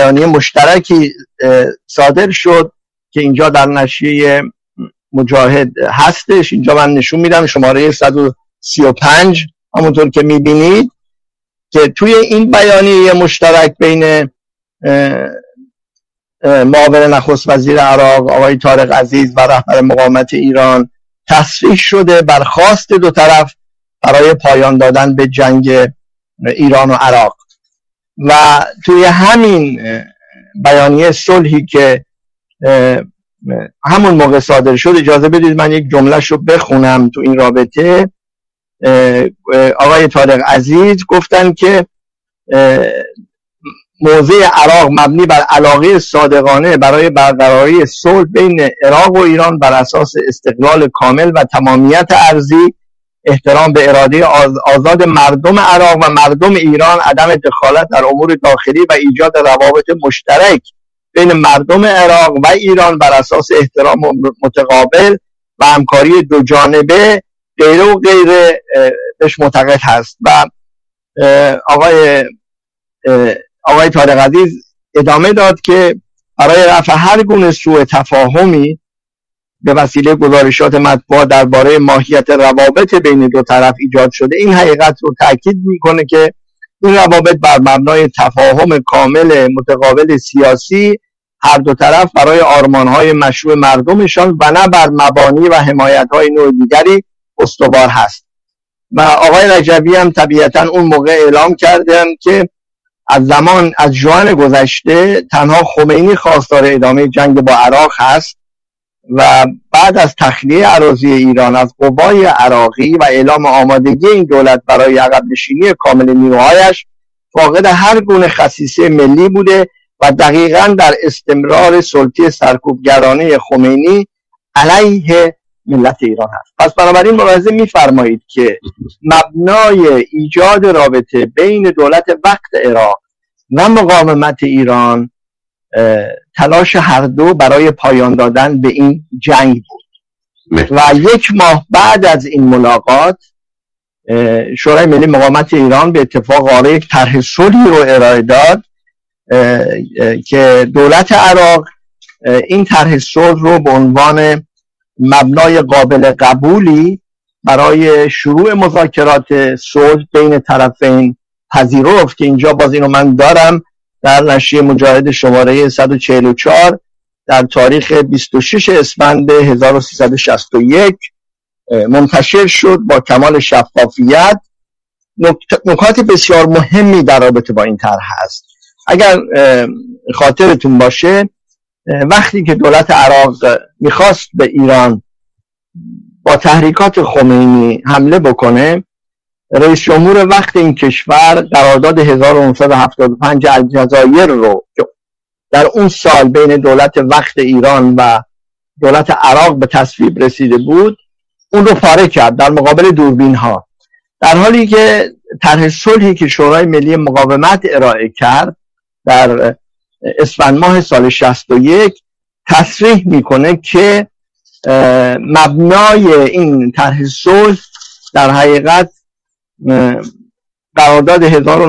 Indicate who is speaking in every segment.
Speaker 1: بیانیه مشترکی صادر شد که اینجا در نشریه مجاهد هستش. اینجا من نشون میدم شماره 135 همونطور که میبینید که توی این بیانیه مشترک بین معاون نخست وزیر عراق آقای طارق عزیز و رهبر مقاومت ایران تصریح شده بر خواست دو طرف برای پایان دادن به جنگ ایران و عراق. و توی همین بیانیه صلحی که همون موقع صادر شد، اجازه بدید من یک جمله‌شو بخونم تو این رابطه. آقای طارق عزیز گفتن که موضع عراق مبنی بر علاقه صادقانه برای برقراری صلح بین عراق و ایران بر اساس استقلال کامل و تمامیت ارضی، احترام به اراده آزاد مردم عراق و مردم ایران، عدم دخالت در امور داخلی و ایجاد روابط مشترک بین مردم عراق و ایران بر اساس احترام متقابل و همکاری دو جانبه غیره و غیره بهش معتقد هست. و آقای طارق عزیز ادامه داد که برای رفع هر گونه سوء تفاهمی به وسیله گزارشات مطبوعات درباره ماهیت روابط بین دو طرف ایجاد شده، این حقیقت رو تاکید میکنه که این روابط بر مبنای تفاهم کامل متقابل سیاسی هر دو طرف برای آرمانهای مشروع مردمشان و نه بر مبانی و حمایت‌های نوع دیگری استوار هست. و آقای رجبی هم طبیعتاً اون موقع اعلام کردن که از ژوئن گذشته تنها خمینی خواستار ادامه جنگ با عراق هست و بعد از تخلیه اراضی ایران از قوای عراقی و اعلام آمادگی این دولت برای عقب نشینی کامل نیروهایش، فاقد هر گونه خصیصه ملی بوده و دقیقاً در استمرار سلطه سرکوبگرانه خمینی علیه ملت ایران هست. پس بنابراین ملاحظه می‌فرمایید که مبنای ایجاد رابطه بین دولت وقت عراق و مقاومت ایران تلاش هر دو برای پایان دادن به این جنگ بود. و یک ماه بعد از این ملاقات شورای ملی مقاومت ایران به اتفاق قرار یک طرح صلحی رو ارائه داد که دولت عراق این طرح صلح رو به عنوان مبنای قابل قبولی برای شروع مذاکرات صلح بین طرفین پذیرفت که اینجا باز اینو من دارم در نشریه مجاهد شماره 144 در تاریخ 26 اسفند 1361 منتشر شد با کمال شفافیت. نکات بسیار مهمی در رابطه با این طرح هست. اگر خاطرتون باشه وقتی که دولت عراق میخواست به ایران با تحریکات خمینی حمله بکنه، رئیس جمهور وقت این کشور قرارداد 1975 الجزایر رو که در اون سال بین دولت وقت ایران و دولت عراق به تصویب رسیده بود، اون رو پاره کرد در مقابل دوربین ها، در حالی که طرح صلحی که شورای ملی مقاومت ارائه کرد در اسفند ماه سال 61 تصریح میکنه که مبنای این طرح صلح در حقیقت قرارداد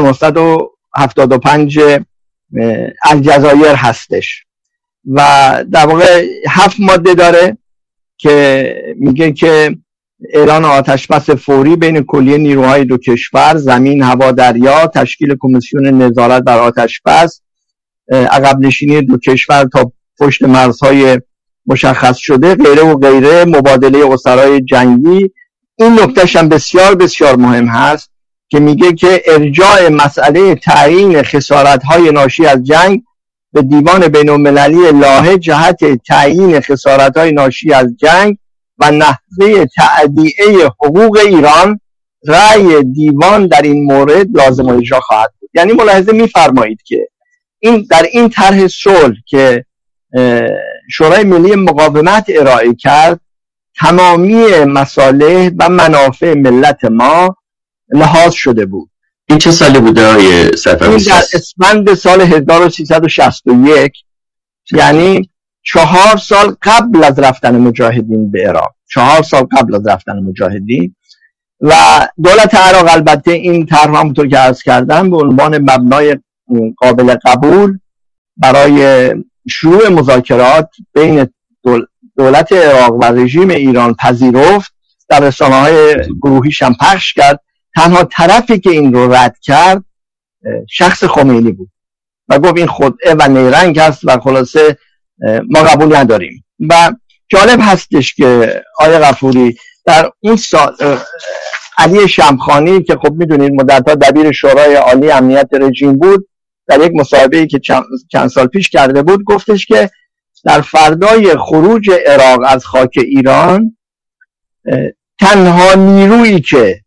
Speaker 1: 1975 الجزایر هستش و در واقع 7 ماده داره که میگه که اعلان آتش بس فوری بین کلیه نیروهای دو کشور، زمین، هوا، دریا، تشکیل کمیسیون نظارت بر آتش بس، عقب نشینی دو کشور تا پشت مرزهای مشخص شده، غیره و غیره، مبادله اسرای جنگی. این نکتهش هم بسیار بسیار مهم هست که میگه که ارجاع مسئله تعیین خسارت‌های ناشی از جنگ به دیوان بین‌المللی لاهه جهت تعیین خسارت‌های ناشی از جنگ و نحوه تأدیه حقوق ایران، رأی دیوان در این مورد لازم و اجرا خواهد بود. یعنی ملاحظه می‌فرمایید که در این طرح صلح که شورای ملی مقاومت ارائه کرد، تمامی مصالح و منافع ملت ما لحاظ شده بود.
Speaker 2: این چه سالی بوده آقای صفوی؟
Speaker 1: این در اسفند سال 1361 یعنی 4 سال قبل از رفتن مجاهدین به عراق، 4 سال قبل از رفتن مجاهدین. و دولت عراق البته این طرح همونطور که عرض کردم به عنوان مبنای قابل قبول برای شروع مذاکرات بین دولت عراق و رژیم ایران پذیرفت، در رسانه‌های گروهیش هم پخش کرد. تنها طرفی که این رو رد کرد شخص خمینی بود و گفت این خدعه و نیرنگ هست و خلاصه ما قبول نداریم. و جالب هستش که آقای غفوری در اون علی شمخانی که خب میدونید مدت‌ها دبیر شورای عالی امنیت رژیم بود، در یک مصاحبه‌ای که چند سال پیش کرده بود گفتش که در فردای خروج عراق از خاک ایران تنها نیرویی که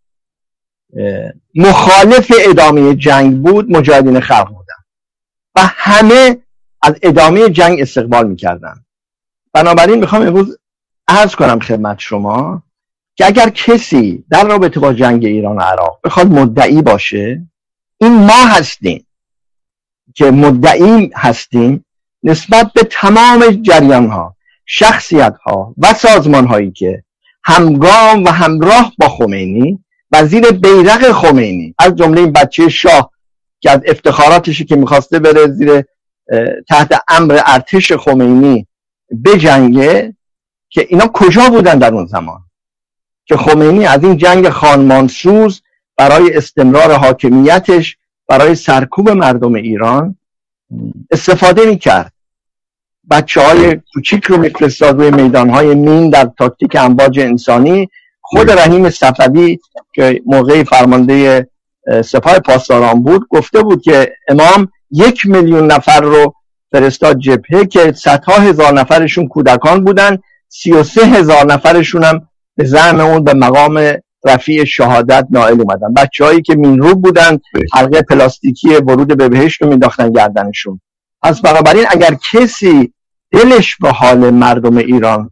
Speaker 1: مخالف ادامه جنگ بود مجاهدین خلق بودن و همه از ادامه جنگ استقبال میکردن. بنابراین میخوام امروز عرض کنم خدمت شما که اگر کسی در رابطه با جنگ ایران و عراق بخواد مدعی باشه، این ما هستیم که مدعی هستیم نسبت به تمام جریان ها، شخصیت ها و سازمان هایی که همگام و همراه با خمینی و زیر بیرق خمینی، از جمله این بچه شاه که از افتخاراتشی که میخواسته بره زیر تحت امر ارتش خمینی بجنگه، که اینا کجا بودن در اون زمان که خمینی از این جنگ خانمانسوز برای استمرار حاکمیتش، برای سرکوب مردم ایران استفاده میکرد. بچه های کوچیک رو میفرستاد روی میدان های مین در تاکتیک امواج انسانی. خود رحیم صفوی که موقعی فرمانده سپاه پاسداران بود گفته بود که امام 1 میلیون نفر رو فرستاد جبهه که صدها هزار نفرشون کودکان بودن، 33,000 نفرشون هم به زعم اون به مقام رفیع شهادت نائل اومدن. بچه‌هایی که مینروب بودن، حلقه پلاستیکی ورود به بهشت رو مینداختن گردنشون. پس بنابراین اگر کسی دلش به حال مردم ایران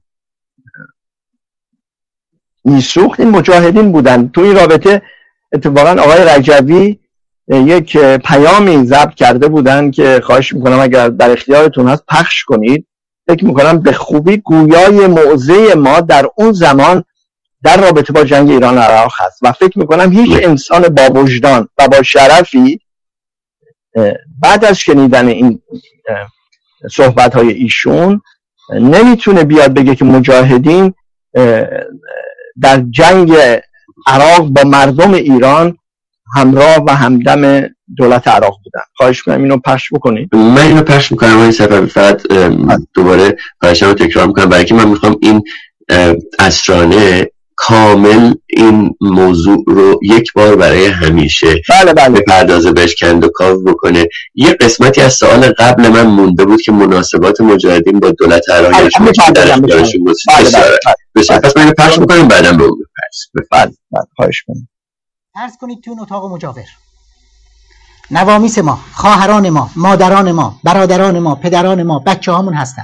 Speaker 1: میسوخت، این مجاهدین بودن. تو این رابطه اتفاقا آقای رجوی یک پیامی ضبط کرده بودن که خواهش میکنم اگر در اختیارتون هست پخش کنید. فکر میکنم به خوبی گویای موضع ما در اون زمان در رابطه با جنگ ایران و عراق هست و فکر میکنم هیچ انسان با وجدان و با شرفی بعد از شنیدن این صحبت‌های ایشون نمیتونه بیاد بگه که مجاهدین در جنگ عراق با مردم ایران همراه و همدم دولت عراق بودن. خواهش می‌کنم اینو پخش بکنید.
Speaker 2: من اینو پخش می‌کنم این سفر. فقط دوباره خواهشمو تکرار می‌کنم برای که من می‌خوام این اسرانه کامل این موضوع رو یک بار برای همیشه بپردازه، بهش کند و کاو بکنه. یه قسمتی از سوال قبل من مونده بود که مناسبات مجاهدین با دولت عراق در اختیارشون بود. بسیار پس من اینو پخش می‌کنم بعداً به اون بپرس.
Speaker 1: خواهش کنم.
Speaker 3: عرض کنید تو اون اتاق مجاور نوامیس ما، خواهران ما، مادران ما، برادران ما، پدران ما، بچه هامون هستن.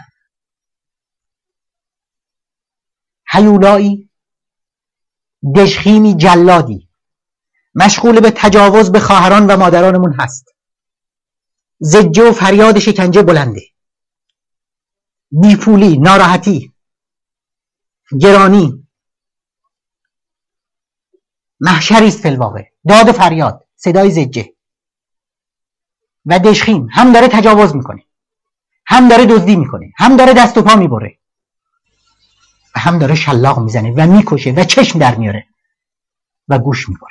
Speaker 3: هیولایی، دژخیمی، جلادی مشغول به تجاوز به خواهران و مادرانمون هست. زجه و فریاد شکنجه بلنده، بیپولی، ناراحتی، گرانی، محشری است فی الواقع. داد و فریاد، صدای زجه و دژخیم هم داره تجاوز میکنه، هم داره دزدی میکنه، هم داره دست و پا میبره و هم داره شلاق میزنه و میکشه و چشم در میاره و گوش میبره.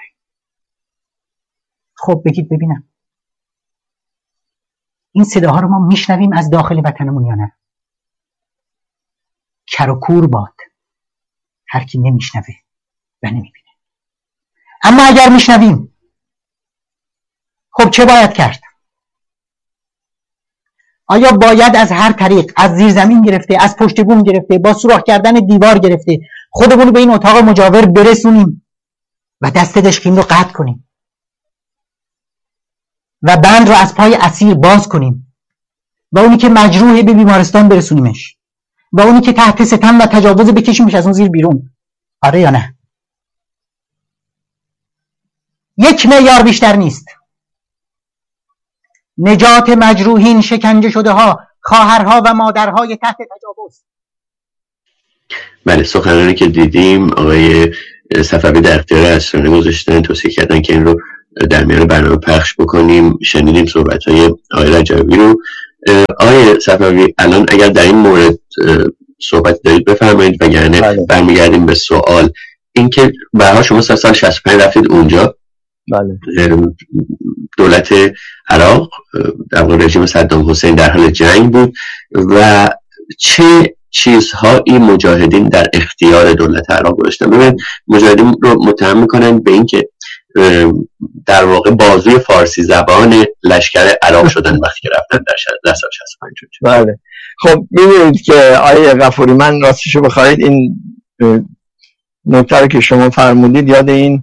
Speaker 3: خب بگید ببینم این صداها رو ما میشنویم از داخل وطنمون یا نه؟ کر و کور باد هر کی نمیشنوه و نمیبینه. اما اگر میشنویم خب چه باید کرد؟ آیا باید از هر طریق، از زیر زمین گرفته، از پشت بوم گرفته، با سوراخ کردن دیوار گرفته خودمون به این اتاق مجاور برسونیم و دست دژخیم رو قطع کنیم و بند رو از پای اسیر باز کنیم و اونی که مجروحه به بیمارستان برسونیمش و اونی که تحت ستم و تجاوز بکشیمش از اون زیر بیرون؟ آره یا نه؟ 1 معیار بیشتر نیست. نجات مجروحین، شکنجه شده ها، خواهرها و مادرهای تحت تجاوز.
Speaker 2: بله، سخنرانی که دیدیم آقای صفوی در اختیار اسرانه گذاشتن، توصیه کردن که این رو در میان برنامه پخش بکنیم. شنیدیم صحبت‌های آقای رجوی رو. آقای صفوی الان اگر در این مورد صحبت دارید بفرمایید، وگرنه برمیگردیم به سوال. اینکه برای شما سال 65 رفتید اونجا،
Speaker 1: بله.
Speaker 2: دولت عراق در واقع رژیم صدام حسین در حال جنگ بود و چه چیزهایی مجاهدین در اختیار دولت عراق گذاشتن؟ ببینید مجاهدین رو متهم میکنن به این که در واقع بازوی فارسی زبان لشکر عراق شدن وقتی که رفتن در سال 65.
Speaker 1: بله. خب می‌بینید که آیه غفوری، من راستشو بخواید این نکته رو که شما فرمودید یاد این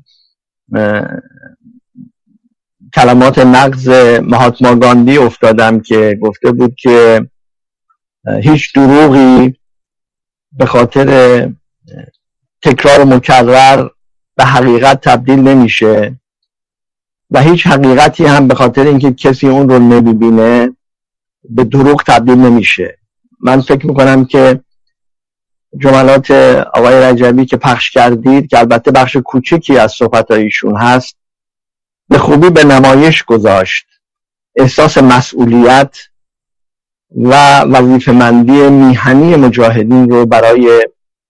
Speaker 1: کلمات نقض مهاتما گاندی افتادم که گفته بود که هیچ دروغی به خاطر تکرار مکرر به حقیقت تبدیل نمیشه و هیچ حقیقتی هم به خاطر اینکه کسی اون رو نمیبینه به دروغ تبدیل نمیشه. من فکر میکنم که جملات آقای رجبی که پخش کردید، که البته بخش کوچکی از صحبت‌هایشون هست، به خوبی به نمایش گذاشت احساس مسئولیت و وظیفه‌مندی میهنی مجاهدین رو برای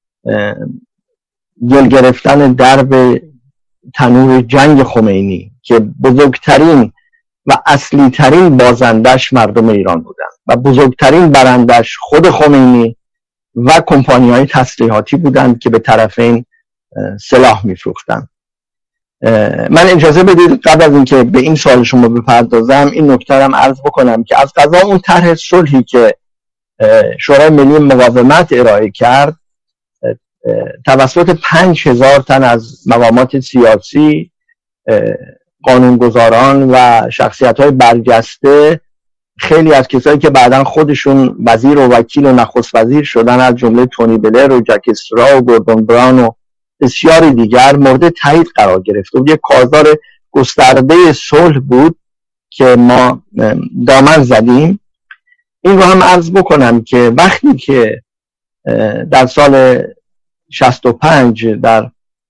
Speaker 1: گل گرفتن درب تنور جنگ خمینی که بزرگترین و اصلی ترین بازندش مردم ایران بودن و بزرگترین برندش خود خمینی و کمپانی‌های تسلیحاتی بودند که به طرفین سلاح می‌فروختند. من اجازه بدید قبل از اینکه به این سوال شما بپردازم این نکته رو عرض بکنم که از قضا اون طرح صلحی که شورای ملی مقاومت ارائه کرد توسط 5000 تن از مقامات سیاسی، قانونگذاران و شخصیت‌های برجسته، خیلی از کسایی که بعداً خودشون وزیر و وکیل و نخست وزیر شدن، از جمله تونی بلر و جک استرا و گوردون براون و بسیاری دیگر، مورد تایید قرار گرفت و یک کارزار گسترده صلح بود که ما دامن زدیم. این رو هم عرض بکنم که وقتی که در سال 65 در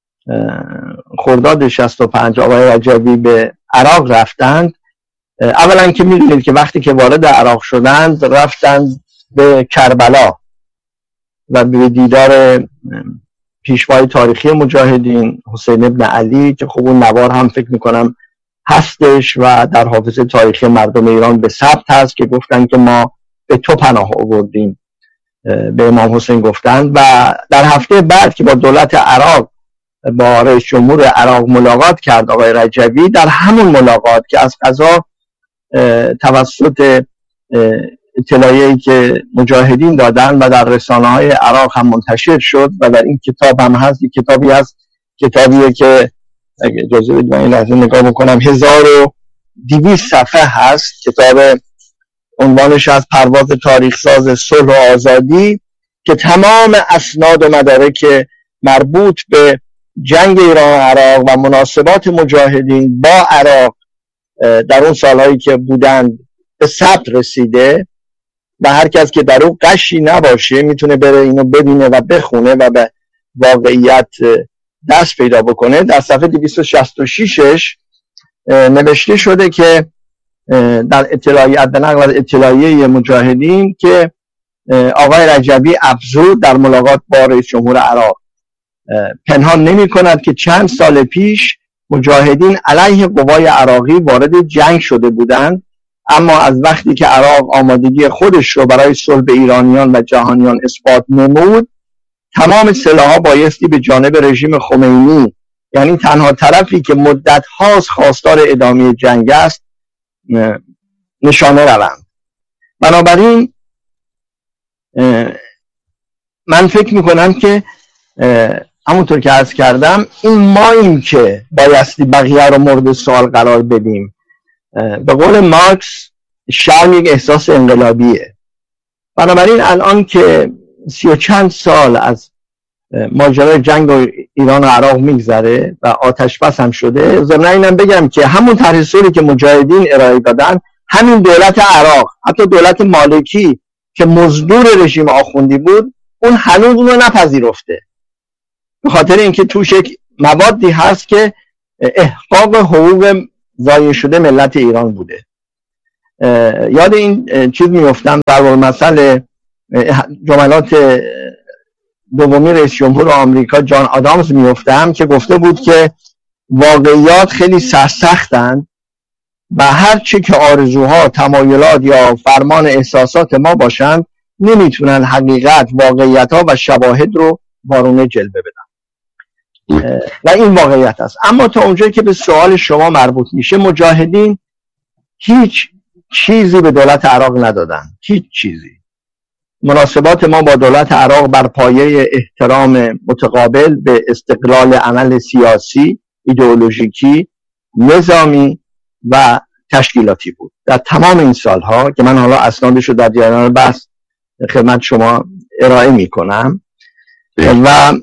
Speaker 1: خرداد 65 آقای رجبی به عراق رفتند، اولا که میدونید که وقتی که وارد عراق شدند رفتند به کربلا و به دیدار پیشوای تاریخی مجاهدین حسین ابن علی که خب اون نوار هم فکر میکنم هستش و در حافظه تاریخی مردم ایران به ثبت هست که گفتن که ما به تو پناه آوردیم، به امام حسین گفتند. و در هفته بعد که با دولت عراق، با رئیس جمهور عراق ملاقات کرد آقای رجبی، در همون ملاقات که از قضا توسط اطلاعیه‌ای که مجاهدین دادن و در رسانه‌های عراق هم منتشر شد و در این کتاب هم هست، کتابی هست، کتابیه که اگه اجازه بدید من این لحظه نگاه بکنم 1200 صفحه هست، کتاب عنوانش از پرواز تاریخساز صلح و آزادی، که تمام اسناد و مدارک مربوط به جنگ ایران و عراق و مناسبات مجاهدین با عراق در اون سالهایی که بودند به ثبت رسیده و هر کس که در اون قشی نباشه میتونه بره اینو ببینه و بخونه و به واقعیت دست پیدا بکنه. در صفحه 266 نوشته شده که در اطلاعیه، به نقل از اطلاعیه مجاهدین، که آقای رجبی افزود در ملاقات با رئیس جمهور عراق پنهان نمی کند که چند سال پیش مجاهدین علیه قوای عراقی وارد جنگ شده بودند، اما از وقتی که عراق آمادگی خودش رو برای صلح به ایرانیان و جهانیان اثبات نمود، تمام سلاح‌ها بایستی به جانب رژیم خمینی، یعنی تنها طرفی که مدت هاست خواستار ادامه جنگ است، نشانه روند. بنابراین من فکر میکنم که همونطور که عرض کردم این ماییم که بایستی بقیه رو مورد سوال قرار بدیم. به قول مارکس شرم یک احساس انقلابیه. بنابراین الان که 30 و چند سال از ماجرای جنگ ایران و عراق میگذره و آتش بس هم شده، ضمن اینم بگم که همون طرح صلحی که مجاهدین ارائه دادن، همین دولت عراق، حتی دولت مالکی که مزدور رژیم آخوندی بود، اون هنوز اون رو نپذیرفته، به خاطر اینکه توش یک موادی هست که احقاق حقوق ضایع شده ملت ایران بوده. یاد این چیز میفتم در مثل جملات دومی رئیس جمهور آمریکا جان آدامز میفتم که گفته بود که واقعیات خیلی سرسختن و هر چی که آرزوها، تمایلات یا فرمان احساسات ما باشند نمیتونن حقیقت، واقعیت‌ها و شواهد رو وارونه جلوه بدن و این واقعیت است. اما تا اونجایی که به سوال شما مربوط میشه، مجاهدین هیچ چیزی به دولت عراق ندادن، هیچ چیزی. مناسبات ما با دولت عراق بر پایه احترام متقابل به استقلال عمل سیاسی، ایدئولوژیکی، نظامی و تشکیلاتی بود در تمام این سالها که من حالا اسنادش رو در جریان بحث خدمت شما ارائه می کنم. و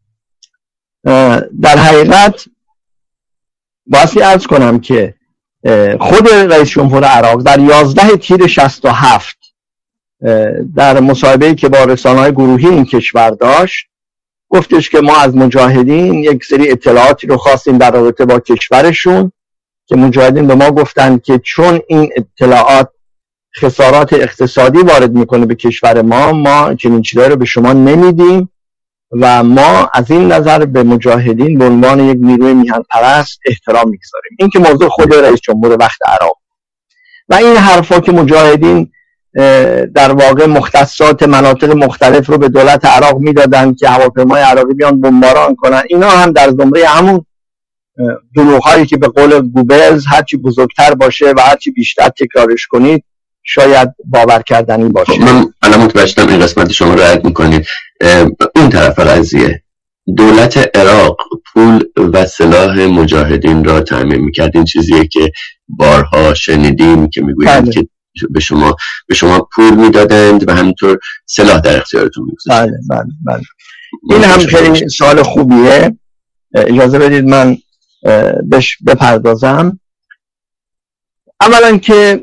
Speaker 1: در حقیقت بایستی عرض کنم که خود رئیس جمهور عراق در 11 تیر 67 در مصاحبه‌ای که با رسانه‌های گروهی این کشور داشت گفتش که ما از مجاهدین یک سری اطلاعاتی رو خواستیم در رابطه با کشورشون که مجاهدین به ما گفتن که چون این اطلاعات خسارات اقتصادی وارد میکنه به کشور ما چنین چیزایی رو به شما نمیدیم و ما از این نظر به مجاهدین به عنوان یک نیروی میهن پرست احترام میگذاریم. این که موضوع خود رئیس جمهور وقت عراق و این حرفا که مجاهدین در واقع مختصات مناطق مختلف رو به دولت عراق میدادن که هواپیمای عراقی بیان بمباران کنن، اینا هم در زمره همون دروغ‌هایی که به قول گوبلز هرچی بزرگتر باشه و هرچی بیشتر تکرارش کنید شاید باور کردنی باشه.
Speaker 2: من الان متوجه شدم این قسمت شما رو رعایت میکنید. اون طرف قضیه دولت عراق پول و سلاح مجاهدین را تامین میکرد. این چیزیه که بارها شنیدیم که میگویند که به شما پول میدادند و همینطور سلاح در اختیارتون میگذاشتند.
Speaker 1: بله. این هم خیلی سوال خوبیه، اجازه بدید من بهش بپردازم. اولا که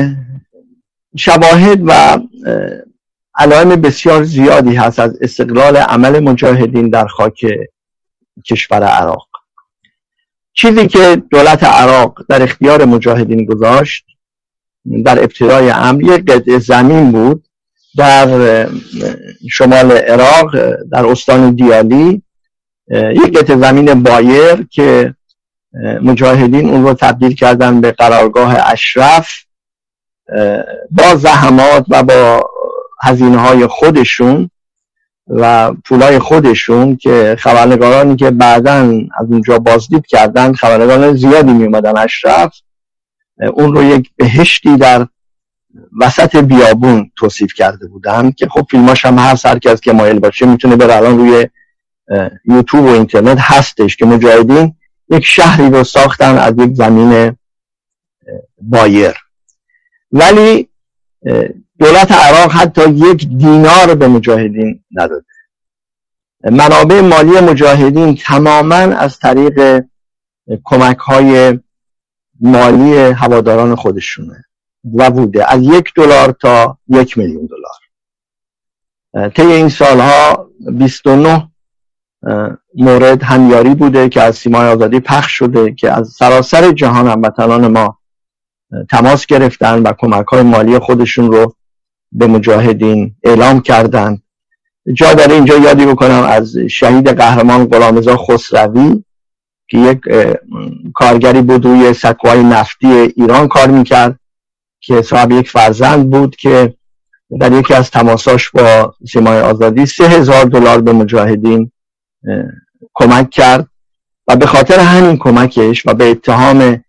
Speaker 1: شواهد و علائم بسیار زیادی هست از استقلال عمل مجاهدین در خاک کشور عراق. چیزی که دولت عراق در اختیار مجاهدین گذاشت در ابتدای امر یک قطعه زمین بود در شمال عراق در استان دیالی، یک قطعه زمین بایر که مجاهدین اون رو تبدیل کردن به قرارگاه اشرف با زحمات و با هزینه‌های خودشون و پولای خودشون که خبرنگارانی که بعداً از اونجا بازدید کردن، خبرنگاران زیادی می اومدن اشرف، اون رو یک بهشتی در وسط بیابون توصیف کرده بودن که خب فیلماش هم هر کس که مایل باشه میتونه بره الان روی یوتیوب و اینترنت هستش که مجاهدین یک شهری رو ساختن از یک زمین بایر. ولی دولت عراق حتی یک دینار به مجاهدین نداده. منابع مالی مجاهدین تماما از طریق کمک‌های مالی هواداران خودشونه و بوده از $1 تا $1,000,000. طی این سالها 29 مورد همیاری بوده که از سیمای آزادی پخش شده که از سراسر جهان هموطنان ما تماس گرفتن و کمک‌های مالی خودشون رو به مجاهدین اعلام کردن. جا داره اینجا یادی بکنم از شهید قهرمان غلامرضا خسروی که یک کارگری بود روی سکوهای نفتی ایران کار میکرد که صاحب یک فرزند بود که در یکی از تماساش با سیمای آزادی $3,000 به مجاهدین کمک کرد و به خاطر همین کمکش و به اتهام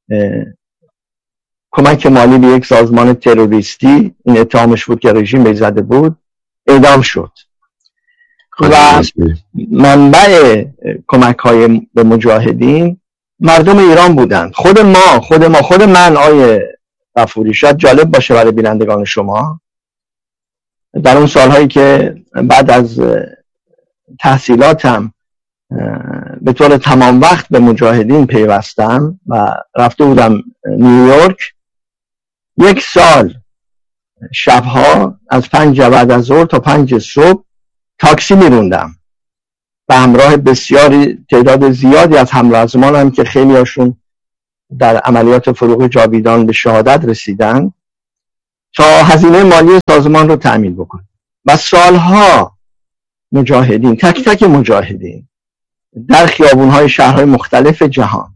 Speaker 1: کمک مالی به یک سازمان تروریستی، این اتهامش بود که رژیم بهش زده بود، اعدام شد. و منبع کمک های به مجاهدین مردم ایران بودند. خود من آیه غفوری، شاید جالب باشه برای بینندگان شما، در اون سالهایی که بعد از تحصیلاتم به طور تمام وقت به مجاهدین پیوستم و رفته بودم نیویورک، یک سال شبها از 5 بعد از ظهر تا 5 صبح تاکسی میروندم به همراه بسیاری تعداد زیادی از همراهزمانم که خیلی هاشون در عملیات فروغ جاویدان به شهادت رسیدن تا هزینه مالی سازمان رو تأمین بکنه و سالها مجاهدین، تک تک مجاهدین در خیابون‌های شهرهای مختلف جهان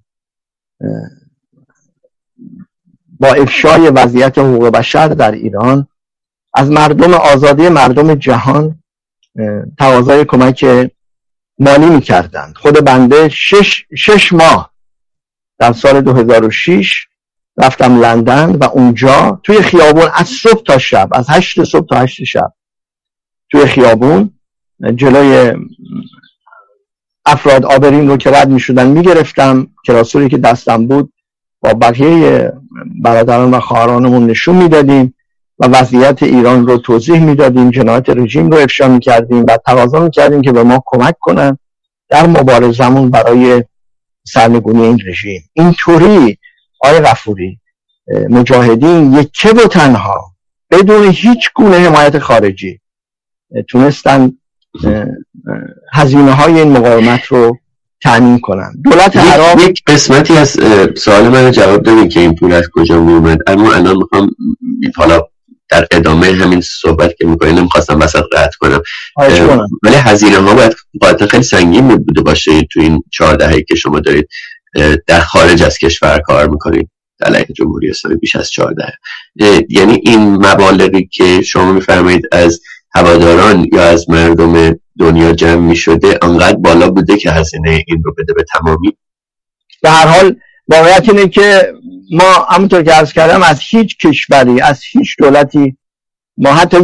Speaker 1: با افشای وضعیت حقوق بشر در ایران از مردم، آزادی مردم جهان تقاضای کمک مالی می‌کردند. خود بنده شش ماه در سال 2006 رفتم لندن و اونجا توی خیابون از صبح تا شب، از 8 صبح تا 8 شب توی خیابون جلوی افراد آبرین رو که رد می‌شدن می‌گرفتم، کلاسوری که دستم بود با بقیه برادران و خواهرانمون نشون میدادیم و وضعیت ایران رو توضیح میدادیم، جنایات رژیم رو افشا میکردیم و تقاضا میکردیم که به ما کمک کنن در مبارزمون برای سرنگونی این رژیم. اینطوری آقای غفوری مجاهدین یکه و تنها بدون هیچ گونه حمایت خارجی تونستن هزینه های این مقاومت رو تامین کنن. دولت عراق
Speaker 2: یک قسمتی از سوال من جواب دادین که این پول از کجا می اومد، اما الان میخوام حالا در ادامه همین صحبت که میکنین نمیخواستم وسط قطع کنم، ولی هزینه ها باید قاعدتا خیلی سنگین بوده باشه تو این 4 دهه‌ای که شما دارید در خارج از کشور کار میکنید علیه جمهوری اسلامی، بیش از 4 دهه. یعنی این مبالغی که شما میفرمایید از هواداران یا از مردم دنیا جمع می شده انقدر بالا بوده که هزینه این رو بده به تمامی؟
Speaker 1: به هر حال واقعیت اینه که ما همونطور که عرض کردم از هیچ کشوری، از هیچ دولتی ما حتی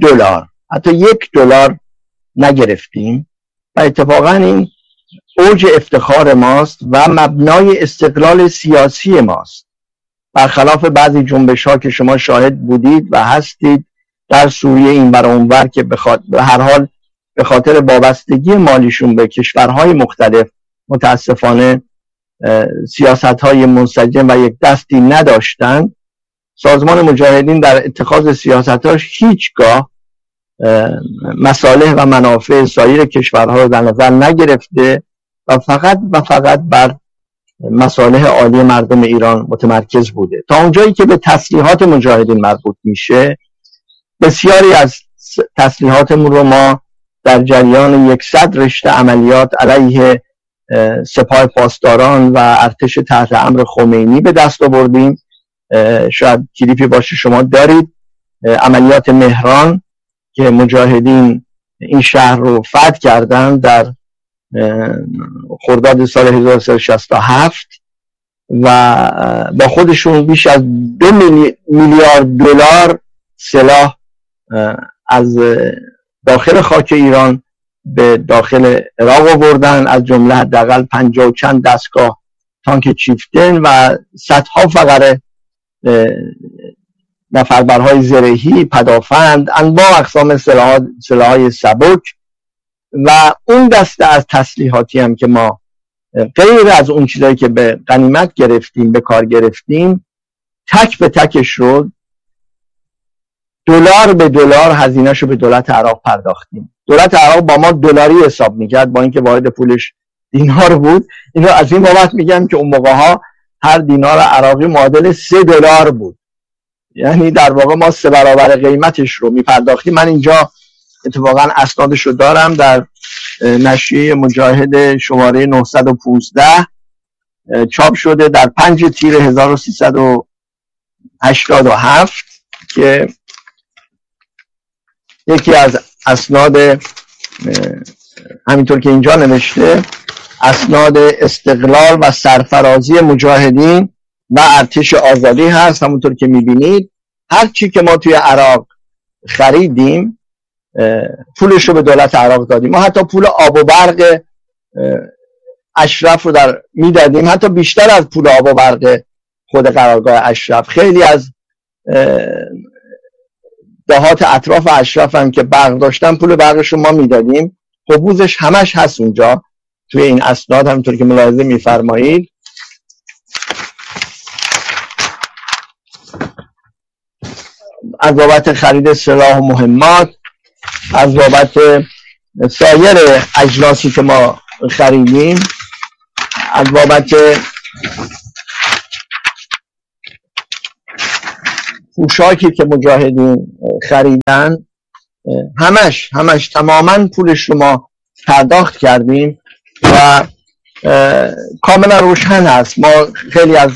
Speaker 1: یک دلار نگرفتیم و اتفاقا این اوج افتخار ماست و مبنای استقلال سیاسی ماست، برخلاف بعضی جنبش ها که شما شاهد بودید و هستید در سوریه این بر اونور که به هر حال به خاطر وابستگی مالیشون به کشورهای مختلف متاسفانه سیاست‌های منسجم و یک دستی نداشتند. سازمان مجاهدین در اتخاذ سیاستاش هیچگاه مصالح و منافع سایر کشورها رو در نظر نگرفته و فقط بر مصالح عالی مردم ایران متمرکز بوده. تا اونجایی که به تسلیحات مجاهدین مربوط میشه، بسیاری از تسلیحاتمون رو ما در جریان 100 رشته عملیات علیه سپاه پاسداران و ارتش تحت امر خمینی به دست آوردیم. شاید کلیپی باشه شما دارید، عملیات مهران که مجاهدین این شهر رو فتح کردن در خرداد سال 1367 و با خودشون بیش از 2 میلیارد دلار سلاح از داخل خاک ایران به داخل عراق آوردن، از جمله حداقل 50 و چند دستگاه تانک چیفتن و صدها فقره نفربرهای زرهی، پدافند، انواع اقسام سلاح‌های سبک و اون دسته از تسلیحاتی هم که ما غیر از اون چیزایی که به غنیمت گرفتیم به کار گرفتیم، تک به تکش رو دلار به دلار هزینه‌شو به دولت عراق پرداختیم. دولت عراق با ما دلاری حساب می‌کرد، با اینکه واحد پولش دینار بود. اینو از این بابت میگم که اون موقع‌ها هر دینار عراقی معادل 3 دلار بود، یعنی در واقع ما 3 برابر قیمتش رو میپرداختیم. من اینجا اتفاقا اسنادش رو دارم، در نشریه مجاهد شماره 915 چاپ شده در 5 تیر 1387 که یکی از اسناد همینطور که اینجا نوشته اسناد استقلال و سرفرازی مجاهدین و ارتش آزادی هست. همونطور که میبینید هر چی که ما توی عراق خریدیم پولش رو به دولت عراق دادیم. ما حتی پول آب و برق اشرف رو میدادیم، حتی بیشتر از پول آب و برق خود قرارگاه اشرف. خیلی از دهات اطراف اشرف هم که برق داشتن پول برقش رو ما میدادیم. حبوزش همش هست اونجا توی این اسناد، همونطور که ملاحظه میفرمایید. از بابت خرید سلاح و مهمات، از بابت سایر اجناسی که ما خریدیم، از بابت پوشاکی که مجاهدین خریدن همش تماما پولش رو ما پرداخت کردیم و کاملا روشن هست. ما خیلی از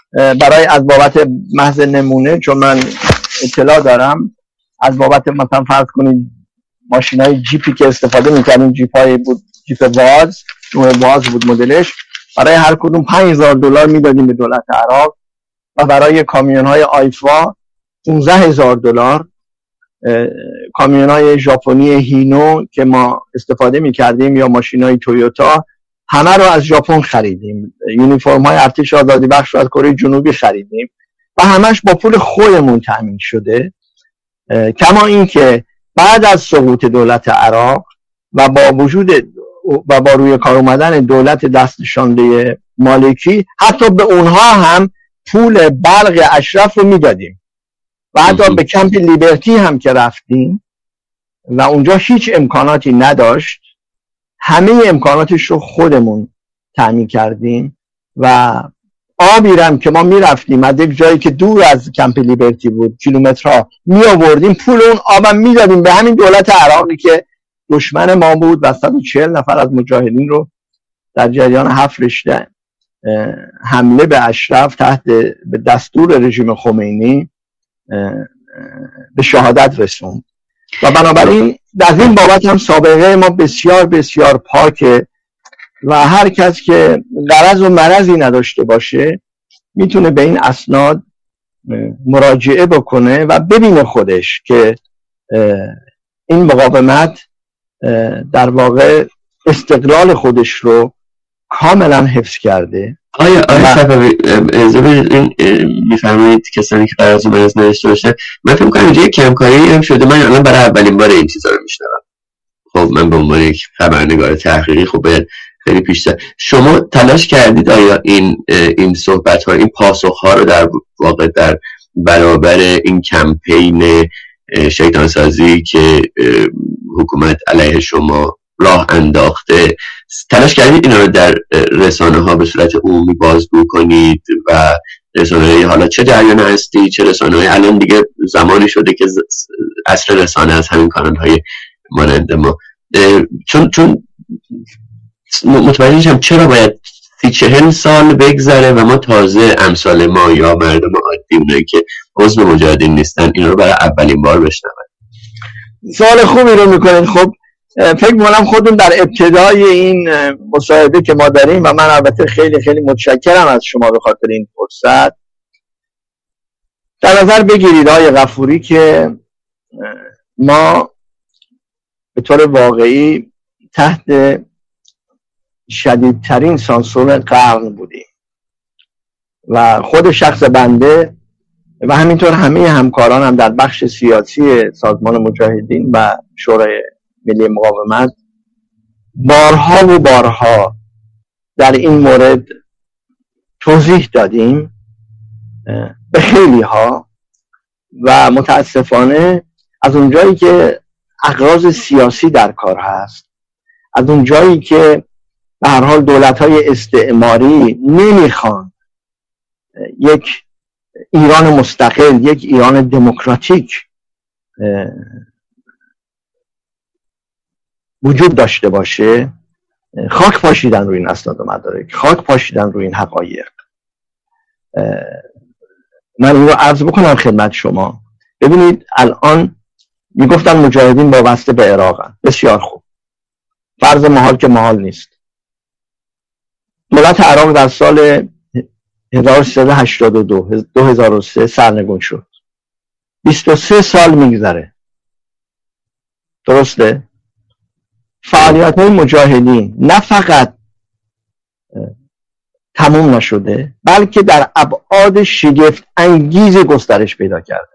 Speaker 1: بابت محض نمونه، چون من اطلاع دارم، از بابت مثلا فرض کنید ماشینای جیپی که استفاده می‌کردیم، جیپای بود، جیپ واز، نوع واز بود مدلش، برای هر کدوم $5,000 میدادیم به دولت عراق و برای کامیون‌های آیفا $15,000. کامیون‌های ژاپنی هینو که ما استفاده می‌کردیم یا ماشینای تویوتا، همه رو از ژاپن خریدیم. یونیفرم‌های ارتش آزادی بخش رو از کره جنوبی خریدیم و همش با پول خودمون تامین شده. کما اینکه بعد از سقوط دولت عراق و با روی کار اومدن دولت دستشانده مالکی، حتی به اونها هم پول بلغ اشرف رو میدادیم و حتی به کمپ لیبرتی هم که رفتیم و اونجا هیچ امکاناتی نداشت، همه امکاناتش رو خودمون تامین کردیم و آبیرم که ما میرفتیم از یک جایی که دور از کمپ لیبرتی بود کیلومترها می آوردیم، پول اون آبم میدادیم به همین دولت عراقی که دشمن ما بود و 140 نفر از مجاهدین رو در جریان 7 رشته حمله به اشرف تحت به دستور رژیم خمینی به شهادت رسوند. و بنابراین در این بابت هم سابقه ما بسیار بسیار پاکه و هر کس که غرض و مرضی نداشته باشه میتونه به این اسناد مراجعه بکنه و ببینه خودش که این مقاومت در واقع استقلال خودش رو کاملا حفظ کرده.
Speaker 2: آیا صفوی این میفرمایید کسانی که غرض و مرض نداشته باشه، من فکر می‌کنم اینجا یک کمکاری هم شده. من الان برای اولین بار این چیزا رو میشنوم. خب من به عنوان یک خبرنگار تحقیقی خب باید خیلی پیشتر. شما تلاش کردید آیا این صحبت‌ها، این پاسخ‌ها رو در واقع در برابر این کمپین شیطانسازی که حکومت علیه شما راه انداخته، تلاش کردید اینا رو در رسانه‌ها به صورت عمومی بازگو کنید و رسانه‌های حالا چه جریان هستی چه رسانه‌های، الان دیگه زمانی شده که عصر رسانه از همین کانال‌های مانند ما، چون متوجه شدم چرا باید 30-40 سال بگذره و ما تازه امثال ما یا مردم عادی، اونایی که عضو مجاهدین نیستن، اینا رو برای اولین بار بشنون.
Speaker 1: سوال خوبی رو میکنید. خب فکر میکنم خودم در ابتدای این مصاحبه که ما داریم و من البته خیلی خیلی متشکرم از شما به خاطر این فرصت، در نظر بگیرید آقای غفوری که ما به طور واقعی تحت شدیدترین سانسور قرن بودیم و خود شخص بنده و همینطور همه همکاران هم در بخش سیاسی سازمان مجاهدین و شورای ملی مقاومت بارها و بارها در این مورد توضیح دادیم به خیلی ها و متاسفانه از اونجایی که اغراض سیاسی در کار هست، از اونجایی که به هر حال دولت‌های استعماری نمیخوان یک ایران مستقل، یک ایران دموکراتیک وجود داشته باشه، خاک پاشیدن روی این اسناد و مدارک، خاک پاشیدن روی این حقایق. من این رو عرض بکنم خدمت شما. ببینید الان میگفتن مجاهدین وابسته به عراقن، بسیار خوب، فرض محال که محال نیست. دولت عراق در سال 1382 سرنگون شد. 23 سال میگذره، درسته؟ فعالیت های مجاهدین نه فقط تموم نشده بلکه در ابعاد شگفت انگیز گسترش پیدا کرده.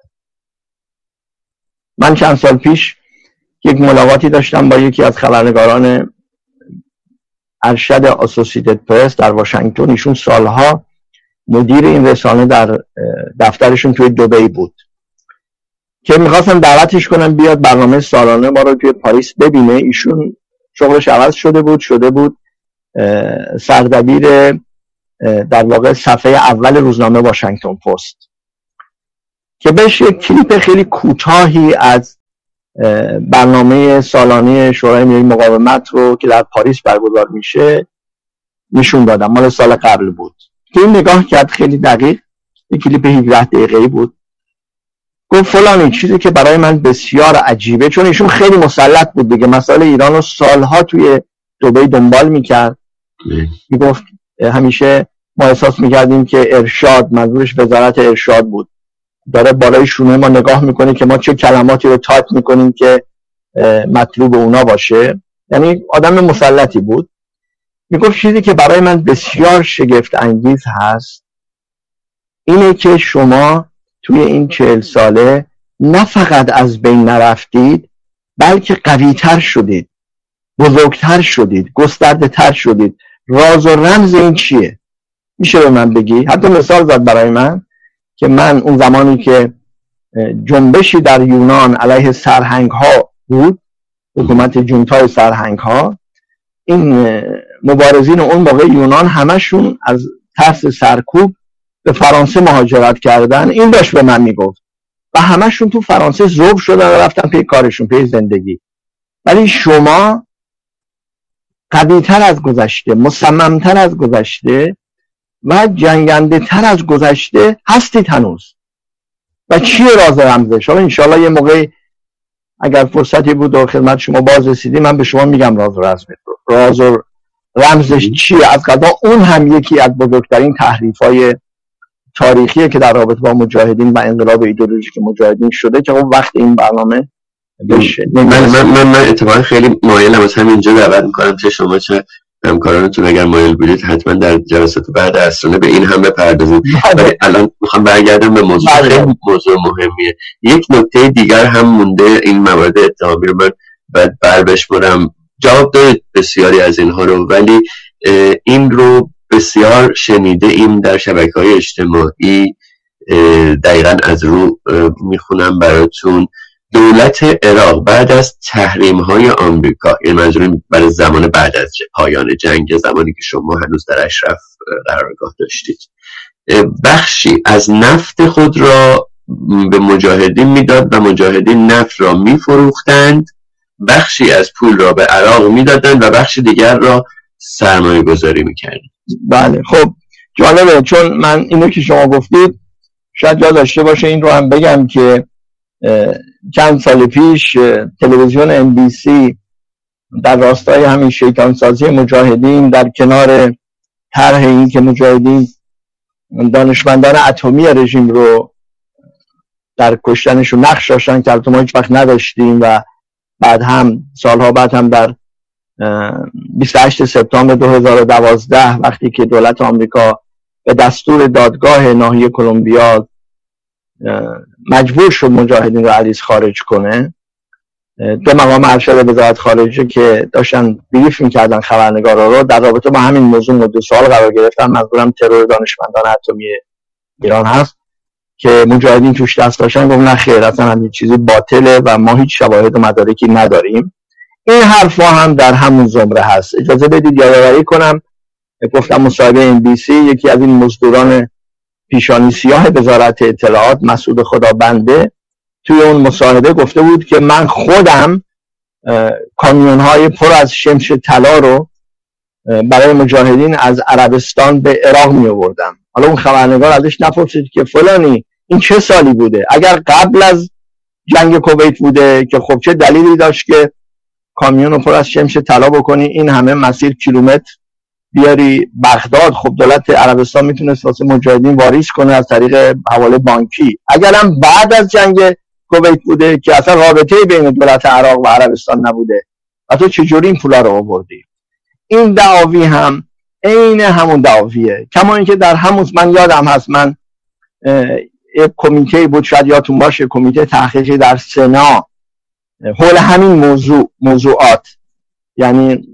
Speaker 1: من چند سال پیش یک ملاقاتی داشتم با یکی از خبرنگاران ارشد آسوسییتد پرس در واشنگتن. ایشون سالها مدیر این رسانه در دفترشون توی دبی بود که میخواستم دعوتش کنم بیاد برنامه سالانه ما رو توی پاریس ببینه. ایشون شغلش عوض شده بود سردبیر در واقع صفحه اول روزنامه واشنگتن پست که بهش یک کلیپ خیلی کوتاهی از برنامه سالانه شورای ملی مقاومت رو که در پاریس برگزار میشه نشون دادم. مال سال قبل بود که این نگاه کرد، خیلی دقیق، یک کلیپ 17 دقیقه‌ای بود. گفت فلانی چیزی که برای من بسیار عجیبه، چون ایشون خیلی مسلط بود دیگه، مسائل ایران رو سالها توی دبی دنبال میکرد. میگفت همیشه ما احساس میکردیم که ارشاد، منظورش وزارت ارشاد بود، داره بالای شونه ما نگاه میکنه که ما چه کلماتی رو تایپ میکنیم که مطلوب اونا باشه. یعنی آدم مسلطی بود. میگفت چیزی که برای من بسیار شگفت انگیز هست اینه که شما توی این 40 ساله نه فقط از بین نرفتید، بلکه قوی‌تر شدید، بزرگتر شدید، گسترده تر شدید. راز و رمز این چیه؟ میشه به من بگی؟ حتی مثال زد برای من که من اون زمانی که جنبشی در یونان علیه سرهنگ ها بود، حکومت جونتای سرهنگ ها، این مبارزین اون موقع یونان همشون از ترس سرکوب به فرانسه مهاجرت کردن. این داشت به من میگفت و همشون تو فرانسه ذوب شدن و رفتن پی کارشون، پی زندگی. ولی شما قوی‌تر از گذشته، مصممتر از گذشته و جنگنده تر از گذشته هستید هنوز. و چیه راز رمزش؟ حالا انشالله یه موقع اگر فرصتی بود و خدمت شما باز رسیدی من به شما میگم راز و رمزش چیه. از قضا اون هم یکی از بزرگترین تحریف‌های تاریخیه که در رابطه با مجاهدین و انقلاب ایدئولوژیک مجاهدین شده که وقت این برنامه بشه.
Speaker 2: من اتفاقا خیلی مایلم از همینجا دعوت میکنم که شما چه همکارانتون اگر مایل بودید حتما در جلسات بعد اسرانه به این هم بپردازید. ولی الان میخوام برگردم به موضوع خیلی موضوع مهمیه. یک نکته دیگر هم مونده، این موارد اتهامی رو من باید بربشمرم. جواب دارید بسیاری از اینها رو، ولی این رو بسیار شنیده این در شبکه‌های اجتماعی. دقیقاً از رو میخونم براتون. دولت عراق بعد از تحریم‌های آمریکا، این منظورم برای زمان بعد از پایان جنگ، زمانی که شما هنوز در اشرف قرارگاه داشتید، بخشی از نفت خود را به مجاهدین میداد و مجاهدین نفت را میفروختند، بخشی از پول را به عراق میدادند و بخش دیگر را سرمایه گذاری میکردند.
Speaker 1: بله، خب جالبه، چون من اینو که شما گفتید شاید جا داشته باشه این رو هم بگم که چند سال پیش تلویزیون NBC در راستای همین شیطان سازی مجاهدین، در کنار طرح این که مجاهدین دانشمندان اتمی رژیم رو در کشتنشون نقش داشتن که ما هیچ وقت نداشتیم، و بعد هم سالها بعد هم در 28 سپتامبر 2012 وقتی که دولت آمریکا به دستور دادگاه ناحیه کلمبیا مجبور شد مجاهدین رو علیز خارج کنه، دو مقام ارشد وزارت خارجه که داشتن بریف می‌کردن خبرنگارا رو در رابطه با همین موضوع مدت سوال قرار گرفتن. منظورم ترور دانشمندان اتمی ایران هست که مجاهدین توش دست داشتن. گفتن نه خیر، اصلا همین چیزی باطله و ما هیچ شواهد و مدارکی نداریم. این حرفا هم در همون زمره هست. اجازه بدید یادآوری کنم، گفتم مصاحبه NBC یکی از این مزدوران پیشانی سیاه وزارت اطلاعات، مسعود خدابنده، توی اون مصاحبه گفته بود که من خودم کامیون‌های پر از شمش طلا رو برای مجاهدین از عربستان به عراق می آوردم. حالا اون خبرنگار ازش نپرسید که فلانی این چه سالی بوده؟ اگر قبل از جنگ کویت بوده که خب چه دلیلی داشت که کامیون رو پر از شمش طلا بکنی، این همه مسیر کیلومتر بیاری بغداد؟ خب دولت عربستان میتونست واسه مجاهدین واریز کنه از طریق حواله بانکی. اگرم بعد از جنگ کویت بوده که اصلا رابطه بین دولت عراق و عربستان نبوده و تو چجوری این پولا رو آوردی؟ این دعاوی هم عین همون دعاویه. کما اینکه در همون، من یادم هست، من یک کمیته بود، شاید یادتون باشه، کمیته تحقیقی در سنا حول همین موضوعات، یعنی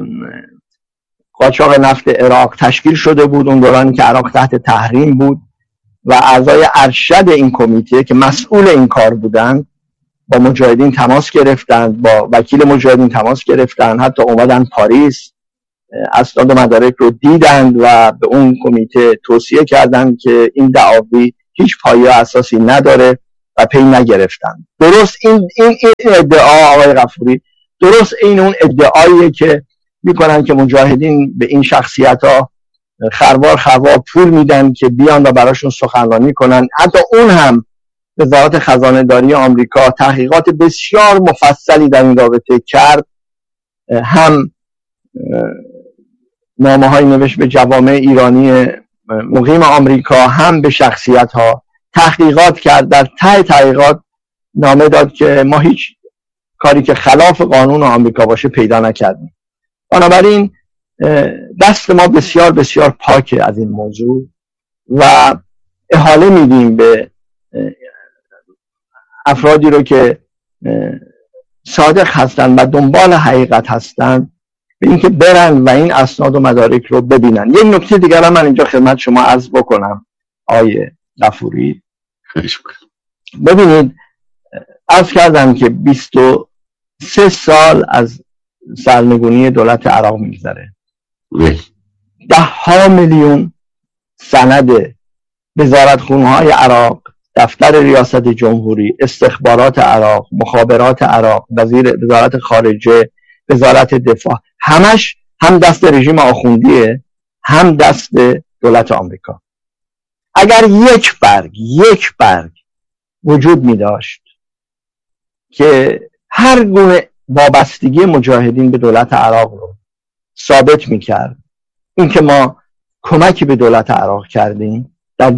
Speaker 1: قاچاق نفت عراق تشکیل شده بود اون دورانی که عراق تحت تحریم بود و اعضای ارشد این کمیته که مسئول این کار بودند با مجاهدین تماس گرفتند، با وکیل مجاهدین تماس گرفتند، حتی اومدن پاریس، اسناد و مدارک رو دیدند و به اون کمیته توصیه کردند که این دعاوی هیچ پایه اساسی نداره و پی نگرفتن. درست این ادعا آقای غفوری درست این اون ادعاییه که میکنن که مجاهدین به این شخصیت ها خروار پول میدن که بیان و براشون سخنرانی کنن. حتی اون هم وزارت خزانه داری آمریکا تحقیقات بسیار مفصلی در این رابطه کرد، هم نامه های نوشت به جوامع ایرانی مقیم آمریکا، هم به شخصیت ها تحقیقات کرد. در ته تحقیقات نامه داد که ما هیچ کاری که خلاف قانون آمریکا باشه پیدا نکردیم. بنابراین دست ما بسیار بسیار پاکه از این موضوع و احاله میدیم به افرادی رو که صادق هستن و دنبال حقیقت هستن به اینکه برن و این اسناد و مدارک رو ببینن. یک نکته دیگر هم من اینجا خدمت شما عرض بکنم آیه غفوری. ببینید عرض کردم که 23 سال از سرنگونی دولت عراق میگذره. 10 میلیون سند وزارتخونه‌های عراق، دفتر ریاست جمهوری، استخبارات عراق، مخابرات عراق، وزارت خارجه، وزارت دفاع، همش هم دست رژیم آخوندیه هم دست دولت آمریکا. اگر یک برگ وجود می داشت که هر گونه وابستگی مجاهدین به دولت عراق رو ثابت می کرد، این که ما کمکی به دولت عراق کردیم در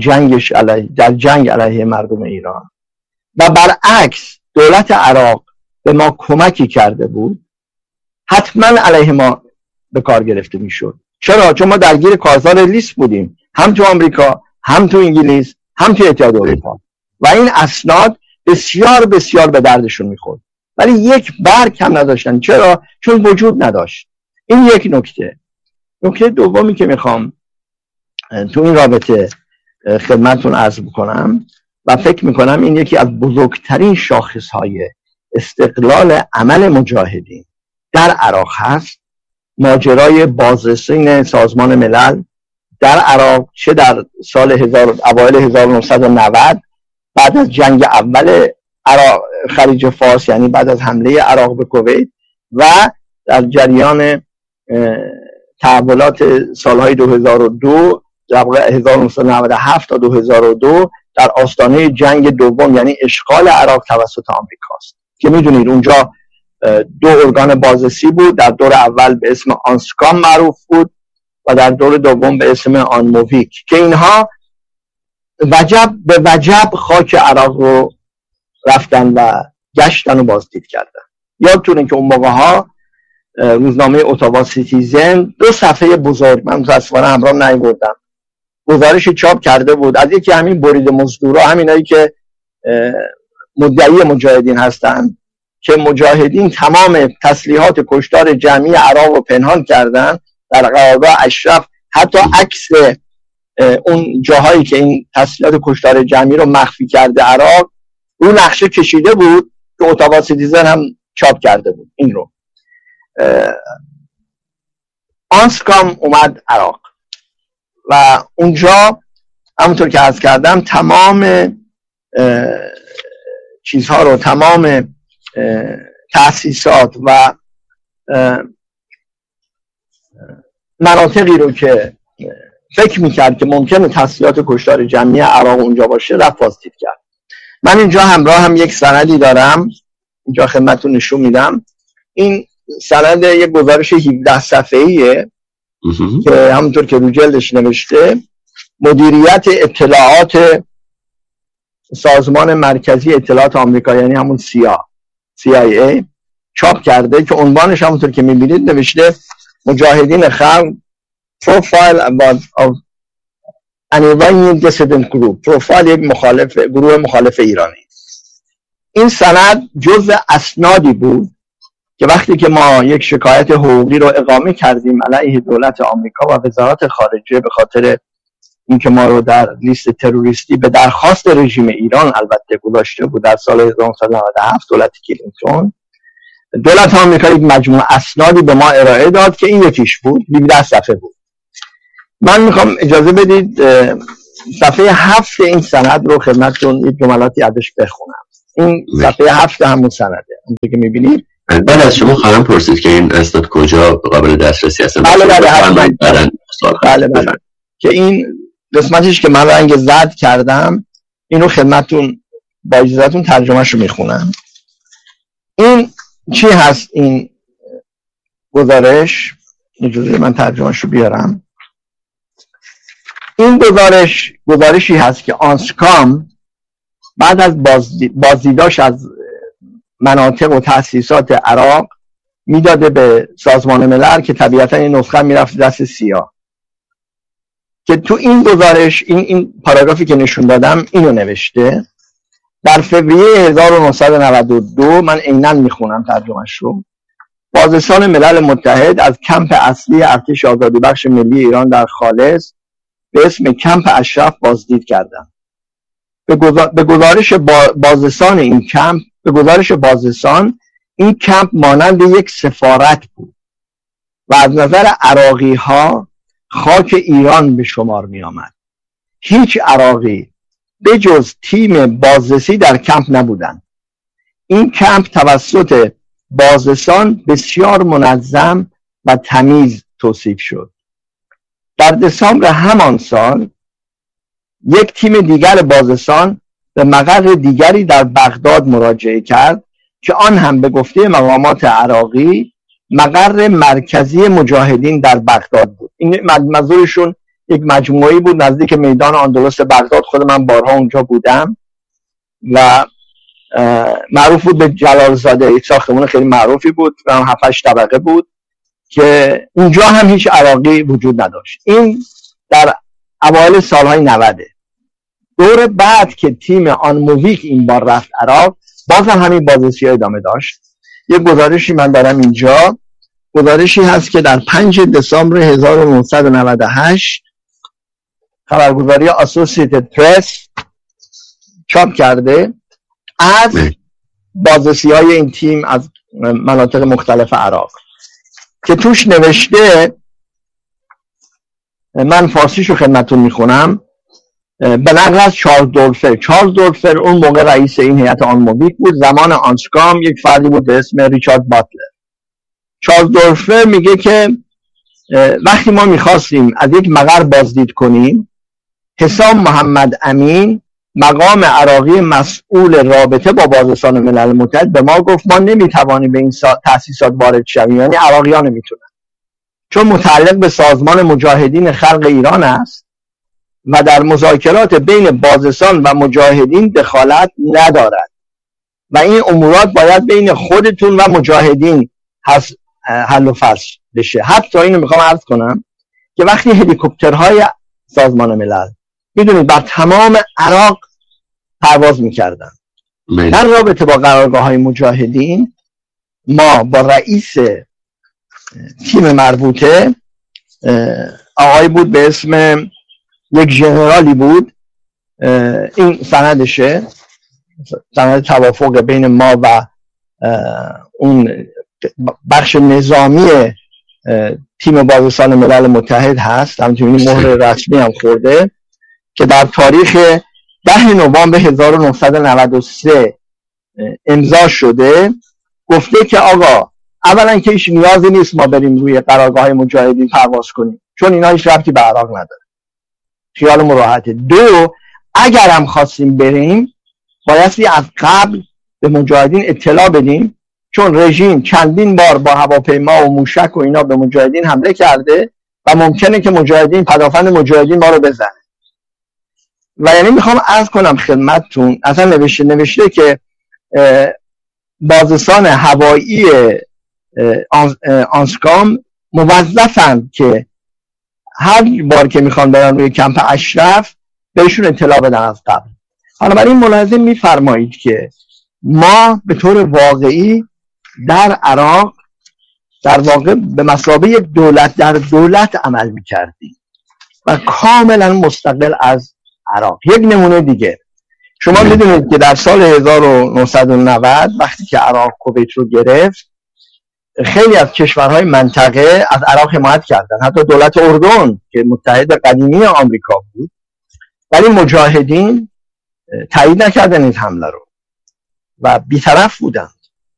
Speaker 1: جنگ علیه مردم ایران و برعکس دولت عراق به ما کمکی کرده بود، حتما علیه ما به کار گرفته می شد. چرا؟ چون ما درگیر کارزار لیست بودیم، هم تو آمریکا، هم تو انگلیس، هم تو اتحاد اروپا و این اسناد بسیار بسیار به دردشون میخورد، ولی یک برگ هم نداشتن. چرا؟ چون وجود نداشت. این یک نکته. نکته دومی که میخوام تو این رابطه خدمتتون عرض بکنم و فکر میکنم این یکی از بزرگترین شاخصهای استقلال عمل مجاهدین در عراق هست، ماجرای بازرسین سازمان ملل در عراق، چه در سال اوایل 1990 بعد از جنگ اول خلیج فارس، یعنی بعد از حمله عراق به کویت، و در جریان تحولات سالهای 2002 1997 تا 2002 در آستانه جنگ دوم، یعنی اشغال عراق توسط آمریکاست که میدونید اونجا 2 ارگان بازرسی بود. در دور اول به اسم آنسکام معروف بود و در دور دوم به اسم آنموویک که اینها وجب به وجب خاک عراق رو رفتن و گشتن و بازدید کردن. یادتونه که اون موقع ها روزنامه اتاوا سیتیزن 2 صفحه بزرگ، من متاسفانه همراهم نیاوردم، گزارش چاپ کرده بود از یکی همین برید مزدورا، همینایی که مدعی مجاهدین هستن، که مجاهدین تمام تسلیحات کشتار جمعی عراق رو پنهان کردن در قرارگاه اشرف. حتی عکس اون جاهایی که این تسلیحات کشتار جمعی رو مخفی کرده عراق رو نقشه کشیده بود که اتاوا سیتیزن هم چاپ کرده بود. این رو آنسکام اومد عراق و اونجا همونطور که عرض کردم تمام چیزها رو، تمام تأسیسات و مناطقی رو که فکر میکرد که ممکنه تسلیحات کشتار جمعی عراق اونجا باشه رفت بازدید کرد. من اینجا همراه هم یک سندی دارم، اینجا خدمتتون نشون میدم. این سند یک گزارش 17 صفحه‌ایه که همونطور که رو جلدش نوشته مدیریت اطلاعات سازمان مرکزی اطلاعات آمریکا، یعنی همون CIA چاپ کرده که عنوانش همونطور که میبینید نوشته مجاهدین خلق پروفایل of an Iranian dissident group، پروفایل یک گروه مخالف ایرانی. این سند جزء اسنادی بود که وقتی که ما یک شکایت حقوقی رو اقامه کردیم علیه دولت آمریکا و وزارت خارجه به خاطر اینکه ما رو در لیست تروریستی به درخواست رژیم ایران البته گذاشته بود در سال 1997 دولت کلینتون، دولت آمریکا یک مجموعه اسنادی به ما ارائه داد که این یکیش بود، 17 صفحه بود. من میخوام اجازه بدید صفحه 7 این سند رو خدمتتون یک جملاتی ازش بخونم. این صفحه 7 همون سنده همونطور که میبینید.
Speaker 2: بعد از شما خواهم پرسید که این اسناد کجا قابل دسترسی هستن.
Speaker 1: بله که این قسمتش که من رنگ زرد کردم اینو خدمتتون با اجازهتون ترجمهشو میخونم. این چی هست این گزارش؟ اجازه من ترجمهشو بیارم. این گزارشی هست که آنسکام بعد از بازدیداش از مناطق و تأسیسات عراق میداده به سازمان ملل که طبیعتا این نسخه میرفت دست سیاه، که تو این گزارش این پاراگرافی که نشون دادم اینو نوشته. در فوریه 1992 من عیناً میخونم ترجمهش رو. بازرسان ملل متحد از کمپ اصلی ارتش آزادی بخش ملی ایران در خالص به اسم کمپ اشرف بازدید کردند. به گزارش بازرسان این کمپ مانند یک سفارت بود و از نظر عراقی ها خاک ایران به شمار می آمد. هیچ عراقی به جز تیم بازرسی در کمپ نبودند. این کمپ توسط بازرسان بسیار منظم و تمیز توصیف شد. در دسامبر همان سال یک تیم دیگر بازرسان به مقر دیگری در بغداد مراجعه کرد که آن هم به گفته مقامات عراقی مقر مرکزی مجاهدین در بغداد بود. این منظورشون یک مجموعه‌ای بود نزدیک میدان اندلس بغداد. خود من بارها اونجا بودم و معروف بود به جلالزاده، یک ساختمان خیلی معروفی بود و 7-8 طبقه بود که اونجا هم هیچ عراقی وجود نداشت. این در اوایل سالهای 90. دور بعد که تیم آنموویک این بار رفت عراق، باز هم همین بازرسی ادامه داشت. یک گزارشی من دارم اینجا، گزارشی هست که در 5 دسامبر 1998 خبرگزاری اسوسییتد پرس چاپ کرده از بازرسی های این تیم از مناطق مختلف عراق، که توش نوشته، من فارسیشو خدمتتون میخونم، به نقل از چارلز دولفر اون موقع رئیس این هیئت آنموویک بود. زمان آنسکام یک فردی بود به اسم ریچارد باتلر. چارلز دولفر میگه که وقتی ما میخواستیم از یک مقر بازدید کنیم، حسام محمد امین مقام عراقی مسئول رابطه با بازرسان ملل متحد به ما گفت ما نمیتوانیم به این تأسیسات وارد شویم، یعنی عراقی‌ها نمیتونن، چون متعلق به سازمان مجاهدین خلق ایران است و در مذاکرات بین بازرسان و مجاهدین دخالت ندارد و این امورات باید بین خودتون و مجاهدین حل و فصل بشه. حتی اینو میخوام عرض کنم که وقتی هلیکوپترهای سازمان ملل میدونید بر تمام عراق پرواز میکردن در رابطه با قرارگاه های مجاهدین، ما با رئیس تیم مربوطه، آقای بود به اسم یک ژنرالی بود، این سندشه، سند توافق بین ما و اون بخش نظامی تیم بازرسان ملل متحد هست، همچنین مهر رسمی هم خورده، که در تاریخ 10 نوامبر 1993 امضا شده. گفته که آقا اولا که هیچ نیازی نیست ما بریم روی قرارگاه های مجاهدین پرواز کنیم، چون اینا هیچ ربطی به عراق نداره، خیالمون راحته. 2، اگر هم خواستیم بریم بایستی از قبل به مجاهدین اطلاع بدیم، چون رژیم چندین بار با هواپیما و موشک و اینا به مجاهدین حمله کرده و ممکنه که مجاهدین، پدافند مجاهدین ما رو بزنه. و یعنی میخوام عرض کنم خدمتتون، اصلا نوشته که بازرسان هوایی آنسکام موظفند که هر بار که میخوان برن روی کمپ اشرف بهشون اطلاع بدن از قبل. حالا برای این ملاحظه میفرمایید که ما به طور واقعی در عراق در واقع به مثابه یک دولت در دولت عمل میکردیم و کاملا مستقل از عراق. یک نمونه دیگه، شما میدونید که در سال 1990 وقتی که عراق کویت رو گرفت، خیلی از کشورهای منطقه از عراق حمایت کردن. حتی دولت اردن که متحد قدیمی آمریکا بود ولی مجاهدین تایید نکردن این حمله رو و بی‌طرف بودن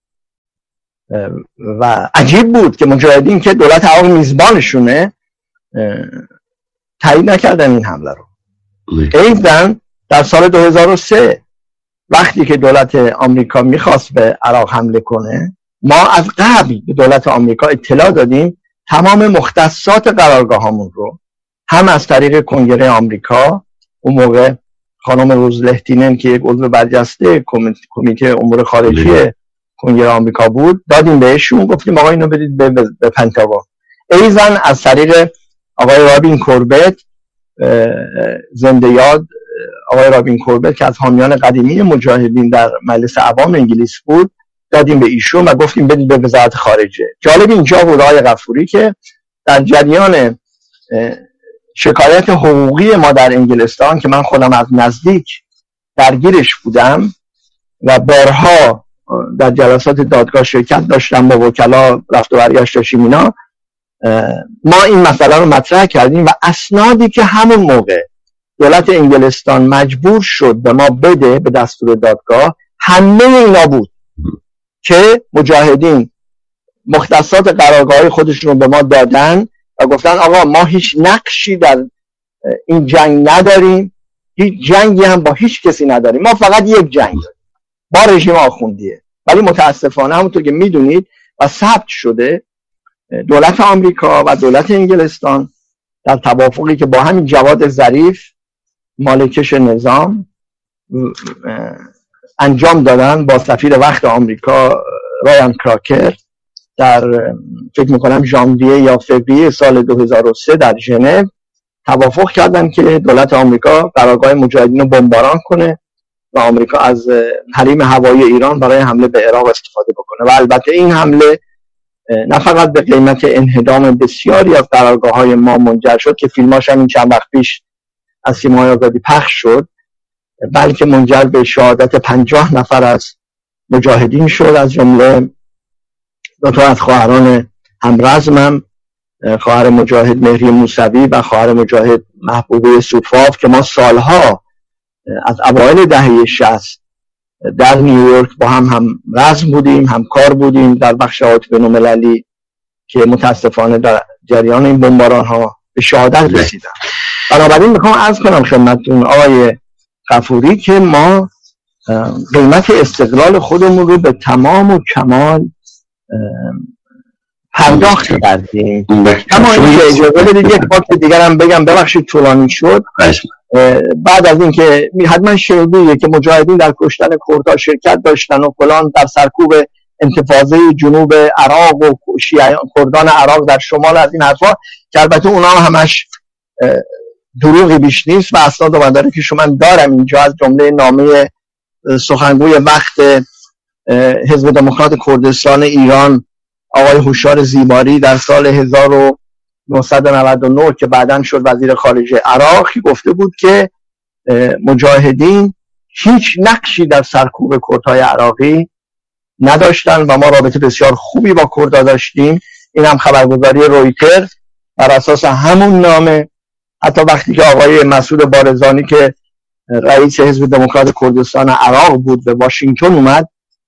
Speaker 1: و عجیب بود که مجاهدین که دولت عراق میزبانشونه تایید نکردن این حمله رو. ایضاً در سال 2003 وقتی که دولت آمریکا میخواست به عراق حمله کنه، ما از قبل به دولت آمریکا اطلاع دادیم تمام مختصات قرارگاهامون رو هم از طریق کنگره آمریکا، اون موقع خانم روز لهتینن که یک عضو برجسته کمیته امور خارجی کنگره آمریکا بود دادیم بهشون، گفتیم آقا اینو بدید به پنتاگون. ایضاً از طریق آقای رابین کوربت، زنده یاد آقای رابین کوربت که از حامیان قدیمی مجاهدین در مجلس عوام انگلیس بود، دادیم به ایشون و گفتیم بدید به وزارت خارجه. جالب اینجا بود آقای غفوری که در جریان شکایت حقوقی ما در انگلستان که من خودم از نزدیک درگیرش بودم و بارها در جلسات دادگاه شرکت داشتم، با وکلا رفت و برگشت داشتیم اینا، ما این مسئله رو مطرح کردیم و اسنادی که همون موقع دولت انگلستان مجبور شد به ما بده به دستور دادگاه، همه اینا بود که مجاهدین مختصات قرارگاهی خودشون رو به ما دادن و گفتن آقا ما هیچ نقشی در این جنگ نداریم، هیچ جنگی هم با هیچ کسی نداریم، ما فقط یک جنگ داریم با رژیم آخوندیه. ولی متاسفانه همونطور که میدونید و ثبت شده، دولت آمریکا و دولت انگلستان در توافقی که با همین جواد ظریف مالکش نظام انجام دادن با سفیر وقت آمریکا رایان کراکر در فکر میکنم ژانویه یا فوریه سال 2003 در ژنو توافق کردن که دولت آمریکا قرارگاه مجاهدین رو بمباران کنه و آمریکا از حریم هوایی ایران برای حمله به عراق استفاده بکنه. و البته این حمله نه فقط به قیمت انهدام بسیاری از قرارگاه‌های ما منجر شد که فیلماش هم این چند وقت پیش از سیمای آزادی پخش شد، بلکه منجر به شهادت 50 نفر از مجاهدین شد، از جمله دو تا از خواهران همرزمم، خواهر مجاهد مهری موسوی و خواهر مجاهد محبوبه سوفاف که ما سالها از اوایل دهه 60 در نیویورک با هم رزم بودیم، همکار بودیم در بخش هوایی بین‌المللی که متاسفانه در جریان این بمباران ها به شهادت رسیدن. بنابراین میخوام عرض کنم خدمتتون آقای غفوری که ما قیمت استقلال خودمون رو به تمام و کمال پرداخت کردیم. اما اینکه اجازه بدید یک بار دیگر هم بگم، ببخشید طولانی شد. بعد از اینکه حتما شنیدید که مجاهدین در کشتن کردها شرکت داشتن و فلان در سرکوب انتفاضه جنوب عراق و کردان عراق در شمال، از این حرفا که البته اونا همش دروغی بیش نیست و اسناد و مدارکش من دارم اینجا، از جمله نامه سخنگوی وقت حزب دموکرات کردستان ایران آقای هوشیار زیباری در سال 1999 که بعداً شد وزیر خارجه عراق، گفته بود که مجاهدین هیچ نقشی در سرکوب کردهای عراقی نداشتن و ما رابطه بسیار خوبی با کردها داشتیم. این هم خبرگزاری رویتر بر اساس همون نامه، حتی وقتی که آقای مسعود بارزانی که رئیس حزب دموکرات کردستان عراق بود به واشنگتن اومد،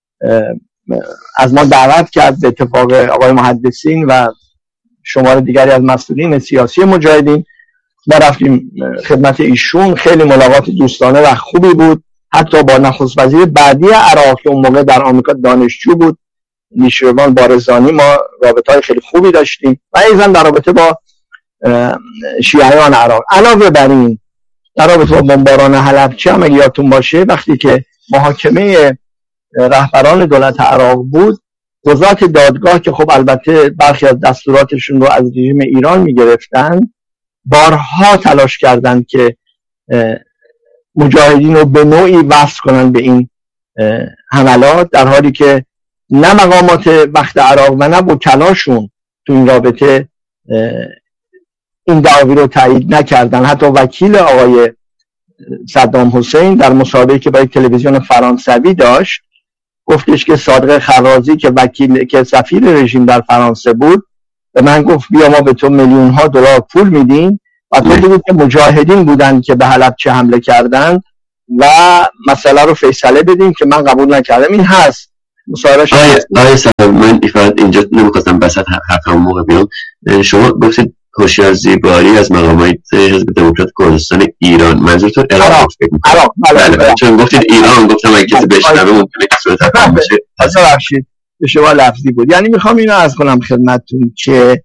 Speaker 1: از ما دعوت کرد به اتفاق آقای محدثین و شمار دیگری از مسئولین سیاسی مجاهدین. ما رفتیم خدمت ایشون، خیلی ملاقات دوستانه و خوبی بود. حتی با نخست وزیر بعدی عراق که اون موقع در آمریکا دانشجو بود، نیشروان بارزانی، ما رابطه‌های خیلی خوبی داشتیم و ایضاً در رابطه با شیعیان عراق. علاوه بر این در رابطه با بمباران حلبچه هم اگه یادتون باشه، وقتی که محاکمه رهبران دولت عراق بود، قضات دادگاه که خب البته برخی از دستوراتشون رو از رژیم ایران میگرفتن، بارها تلاش کردند که مجاهدین رو به نوعی وصل کنن به این حملات، در حالی که نه مقامات وقت عراق و نه وکلاشون تو این رابطه این دعاوی رو تایید نکردن. حتی وکیل آقای صدام حسین در مصاحبه‌ای که با یک تلویزیون فرانسوی داشت گفتش که صادق خرازی که سفیر رژیم در فرانسه بود به من گفت بیا ما به تو میلیون ها دلار پول میدیم بعد بگید که مجاهدین بودن که به حلبچه حمله کردن و مسئله رو فیصله بدیم که من قبول نکردم. این هست مصاحبهش.
Speaker 2: آیا سلام، من فقط اینجا نمیخواستم بسط حرفم موقع بیام. شما گفتید هوشیار زیباری از مقامات حزب دموکرات کردستان ایران، منظورتون عراق فکر می‌کنم؟ بله چون گفتید ایران، گفتم اگه کسی بشنوه ممکنه که صورت تفاهم بشه.
Speaker 1: ببخشید اشتباه لفظی بود. یعنی میخوام اینو عرض کنم خدمتتون که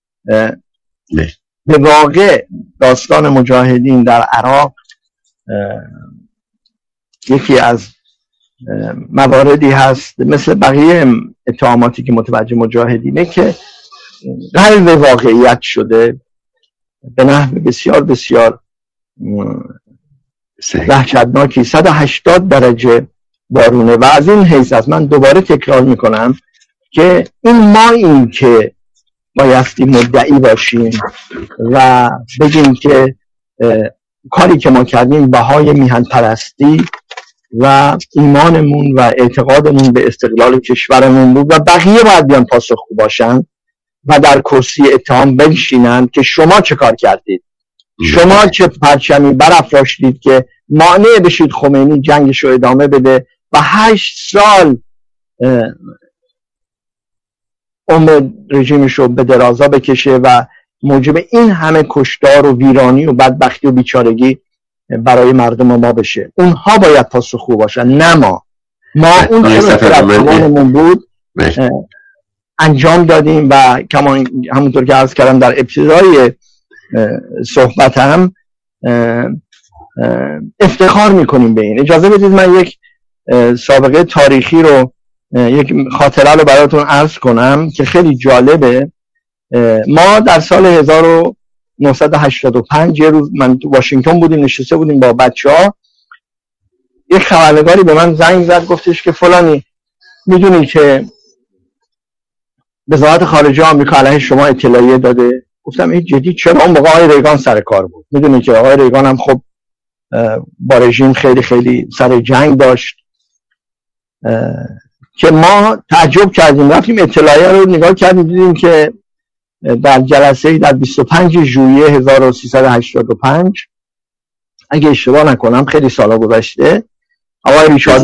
Speaker 1: به واقع داستان مجاهدین در عراق یکی از مواردی هست مثل بقیه اتهاماتی که متوجه مجاهدینه که غیر واقعیت شده به نحو بسیار بسیار وحشتناکی. 180 درجه بارونه و از این حیث است من دوباره تکرار میکنم که این که بایستی مدعی باشیم و بگیم که کاری که ما کردیم بهای میهن پرستی و ایمانمون و اعتقادمون به استقلال کشورمون بود و بقیه باید بیان پاسخگو باشن و در کرسی اتهام بنشینن که شما چه کار کردید، شما چه پرچمی برافراشتید که مانع بشید خمینی جنگش رو ادامه بده و 8 سال عمر رژیمش رو به درازا بکشه و موجب این همه کشتار و ویرانی و بدبختی و بیچارگی برای مردم ما بشه. اونها باید پاسخگو باشن، نه ما. اون چرا که در توانمون بود انجام دادیم و همونطور که عرض کردم در ابتدای صحبتم افتخار میکنیم به این. اجازه بدید من یک سابقه تاریخی رو، یک خاطره رو براتون عرض کنم که خیلی جالبه. ما در سال 1985 یه روز من تو واشنگتن بودیم، نشسته بودیم با بچه‌ها، یک خبرنگاری به من زنگ زد گفتش که فلانی میدونی که وزارت خارجه آمریکا علیه شما اطلاعیه داده؟ گفتم این جدی؟ چرا؟ اون موقع آقای ریگان سر کار بود. میدونی که آقای ریگان هم خب با رژیم خیلی خیلی سر جنگ داشت که ما تعجب کردیم، رفتیم اطلاعیه رو نگاه کردیم، دیدیم که در جلسه در 25 ژوئیه 1385 اگه اشتباه نکنم خیلی سالا گذشته، آقای ریچارد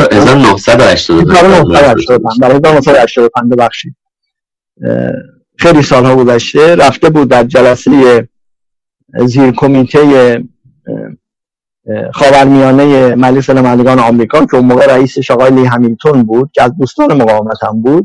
Speaker 1: 1985 ببخشید خیلی سالها گذشته، رفته بود در جلسه زیر کمیته خاورمیانه مجلس نمایندگان آمریکا که اون موقع رئیسش آقای لی همیلتون بود که از دوستان مقاومت هم بود.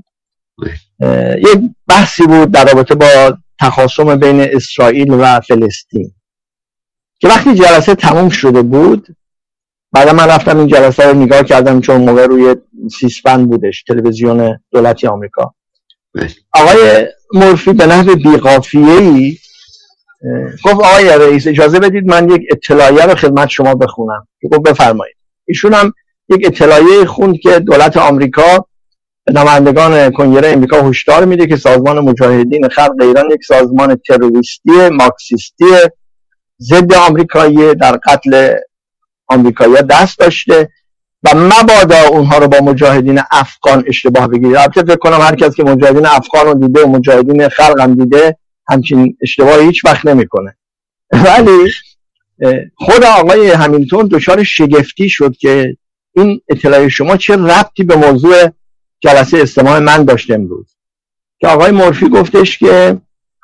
Speaker 1: یک بحثی بود در رابطه با تخاصم بین اسرائیل و فلسطین که وقتی جلسه تموم شده بود، بعد من رفتم این جلسه رو نگاه کردم چون موقع روی سیسپن بودش، تلویزیون دولتی آمریکا. آقای مورفی به نحو بی‌قافیه‌ای گفت آقای رئیس اجازه بدید من یک اطلاعیه رو خدمت شما بخونم. گفت بفرمایید. ایشون هم یک اطلاعیه خوند که دولت آمریکا به نمایندگان کنگره آمریکا هشدار میده که سازمان مجاهدین خلق ایران یک سازمان تروریستی مارکسیستی ضد آمریکایی در قتل آمریکایی‌ها دست داشته و مبادا اونها رو با مجاهدین افغان اشتباه بگیرید. البته فکر کنم هر کس که مجاهدین افغان رو دیده و مجاهدین خلق هم دیده همچین اشتباهی هیچ وقت نمیکنه. ولی خود آقای همیلتون دچار شگفتی شد که این اطلاعیه شما چه ربطی به موضوع جلسه استماع من داشت امروز. که آقای مورفی گفتش که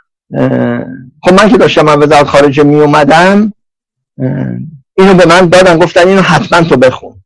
Speaker 1: خب من که داشتم من وزارت خارجه می اومدم اینو به من دادن، گفتن اینو حتما تو بخون.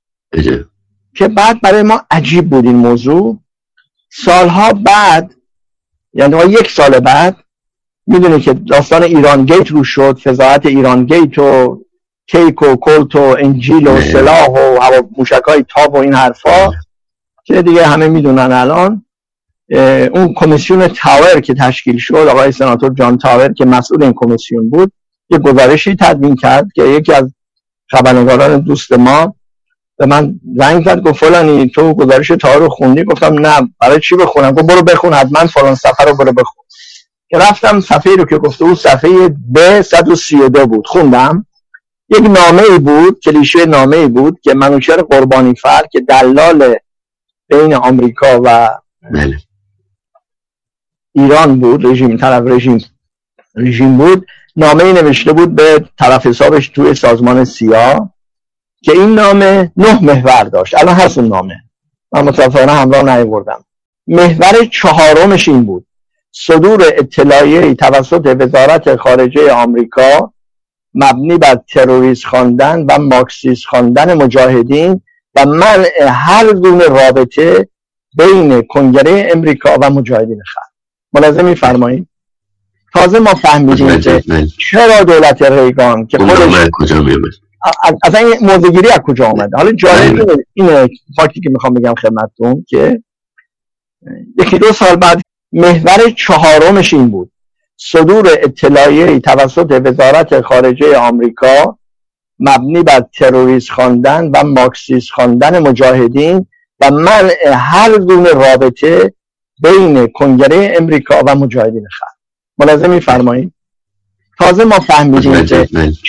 Speaker 1: که بعد برای ما عجیب بود این موضوع. سالها بعد، یعنی 1 سال بعد، میدونی که داستان ایران گیت رو شد، فضاحت ایران گیت و کیک و کلت و انجیل و سلاح و موشکای تاب و این حرفا که دیگه همه میدونن الان. اون کمیسیون تاور که تشکیل شد، آقای سناتور جان تاور که مسئول این کمیسیون بود، یه گزارشی تدوین کرد که یکی از خبرنگاران دوست ما به من زنگ زد گفت فلانی تو گزارش تاور رو خوندی؟ گفتم نه. برای چی بخونم؟ گفت برو بخون حتما فلان صفحه رو برو بخون. که رفتم صفحه رو که گفته بود صفحه B 132 بود، خوندم. یک نامه‌ای بود، کلیشه نامه‌ای بود که منوچهر قربانی فر که دلال بین آمریکا و ایران بود، رژیم طرف رژیم رژیم بود، نامه نوشته بود به طرف حسابش توی سازمان سیا که این نامه 9 محور داشت. الان هست اون نامه، من متاسفانه همراه نیاوردم. محور 4مش این بود: صدور اطلاعیه‌ای توسط وزارت خارجه آمریکا مبنی بر تروریست خواندن و مارکسیست خواندن مجاهدین و منع هر گونه رابطه بین کنگره امریکا و مجاهدین خلق. ملاحظه می‌فرمایید؟ تازه ما فهمیدیم که چرا دولت ریگان که خودش
Speaker 2: کجا میاد
Speaker 1: اصلا این موضوعگیری از کجا آمده. حالا جالب اینه فاکتی که میخوام بگم خدمتتون که 1-2 سال بعد محور 4مش این بود: صدور اطلاعیه‌ای توسط وزارت خارجه آمریکا مبنی بر تروریست خواندن و مارکسیست خواندن مجاهدین و منع هر گونه رابطه بین کنگره امریکا و مجاهدین خلق. ملاحظه می‌فرمایید؟ تازه ما فهمیدیم که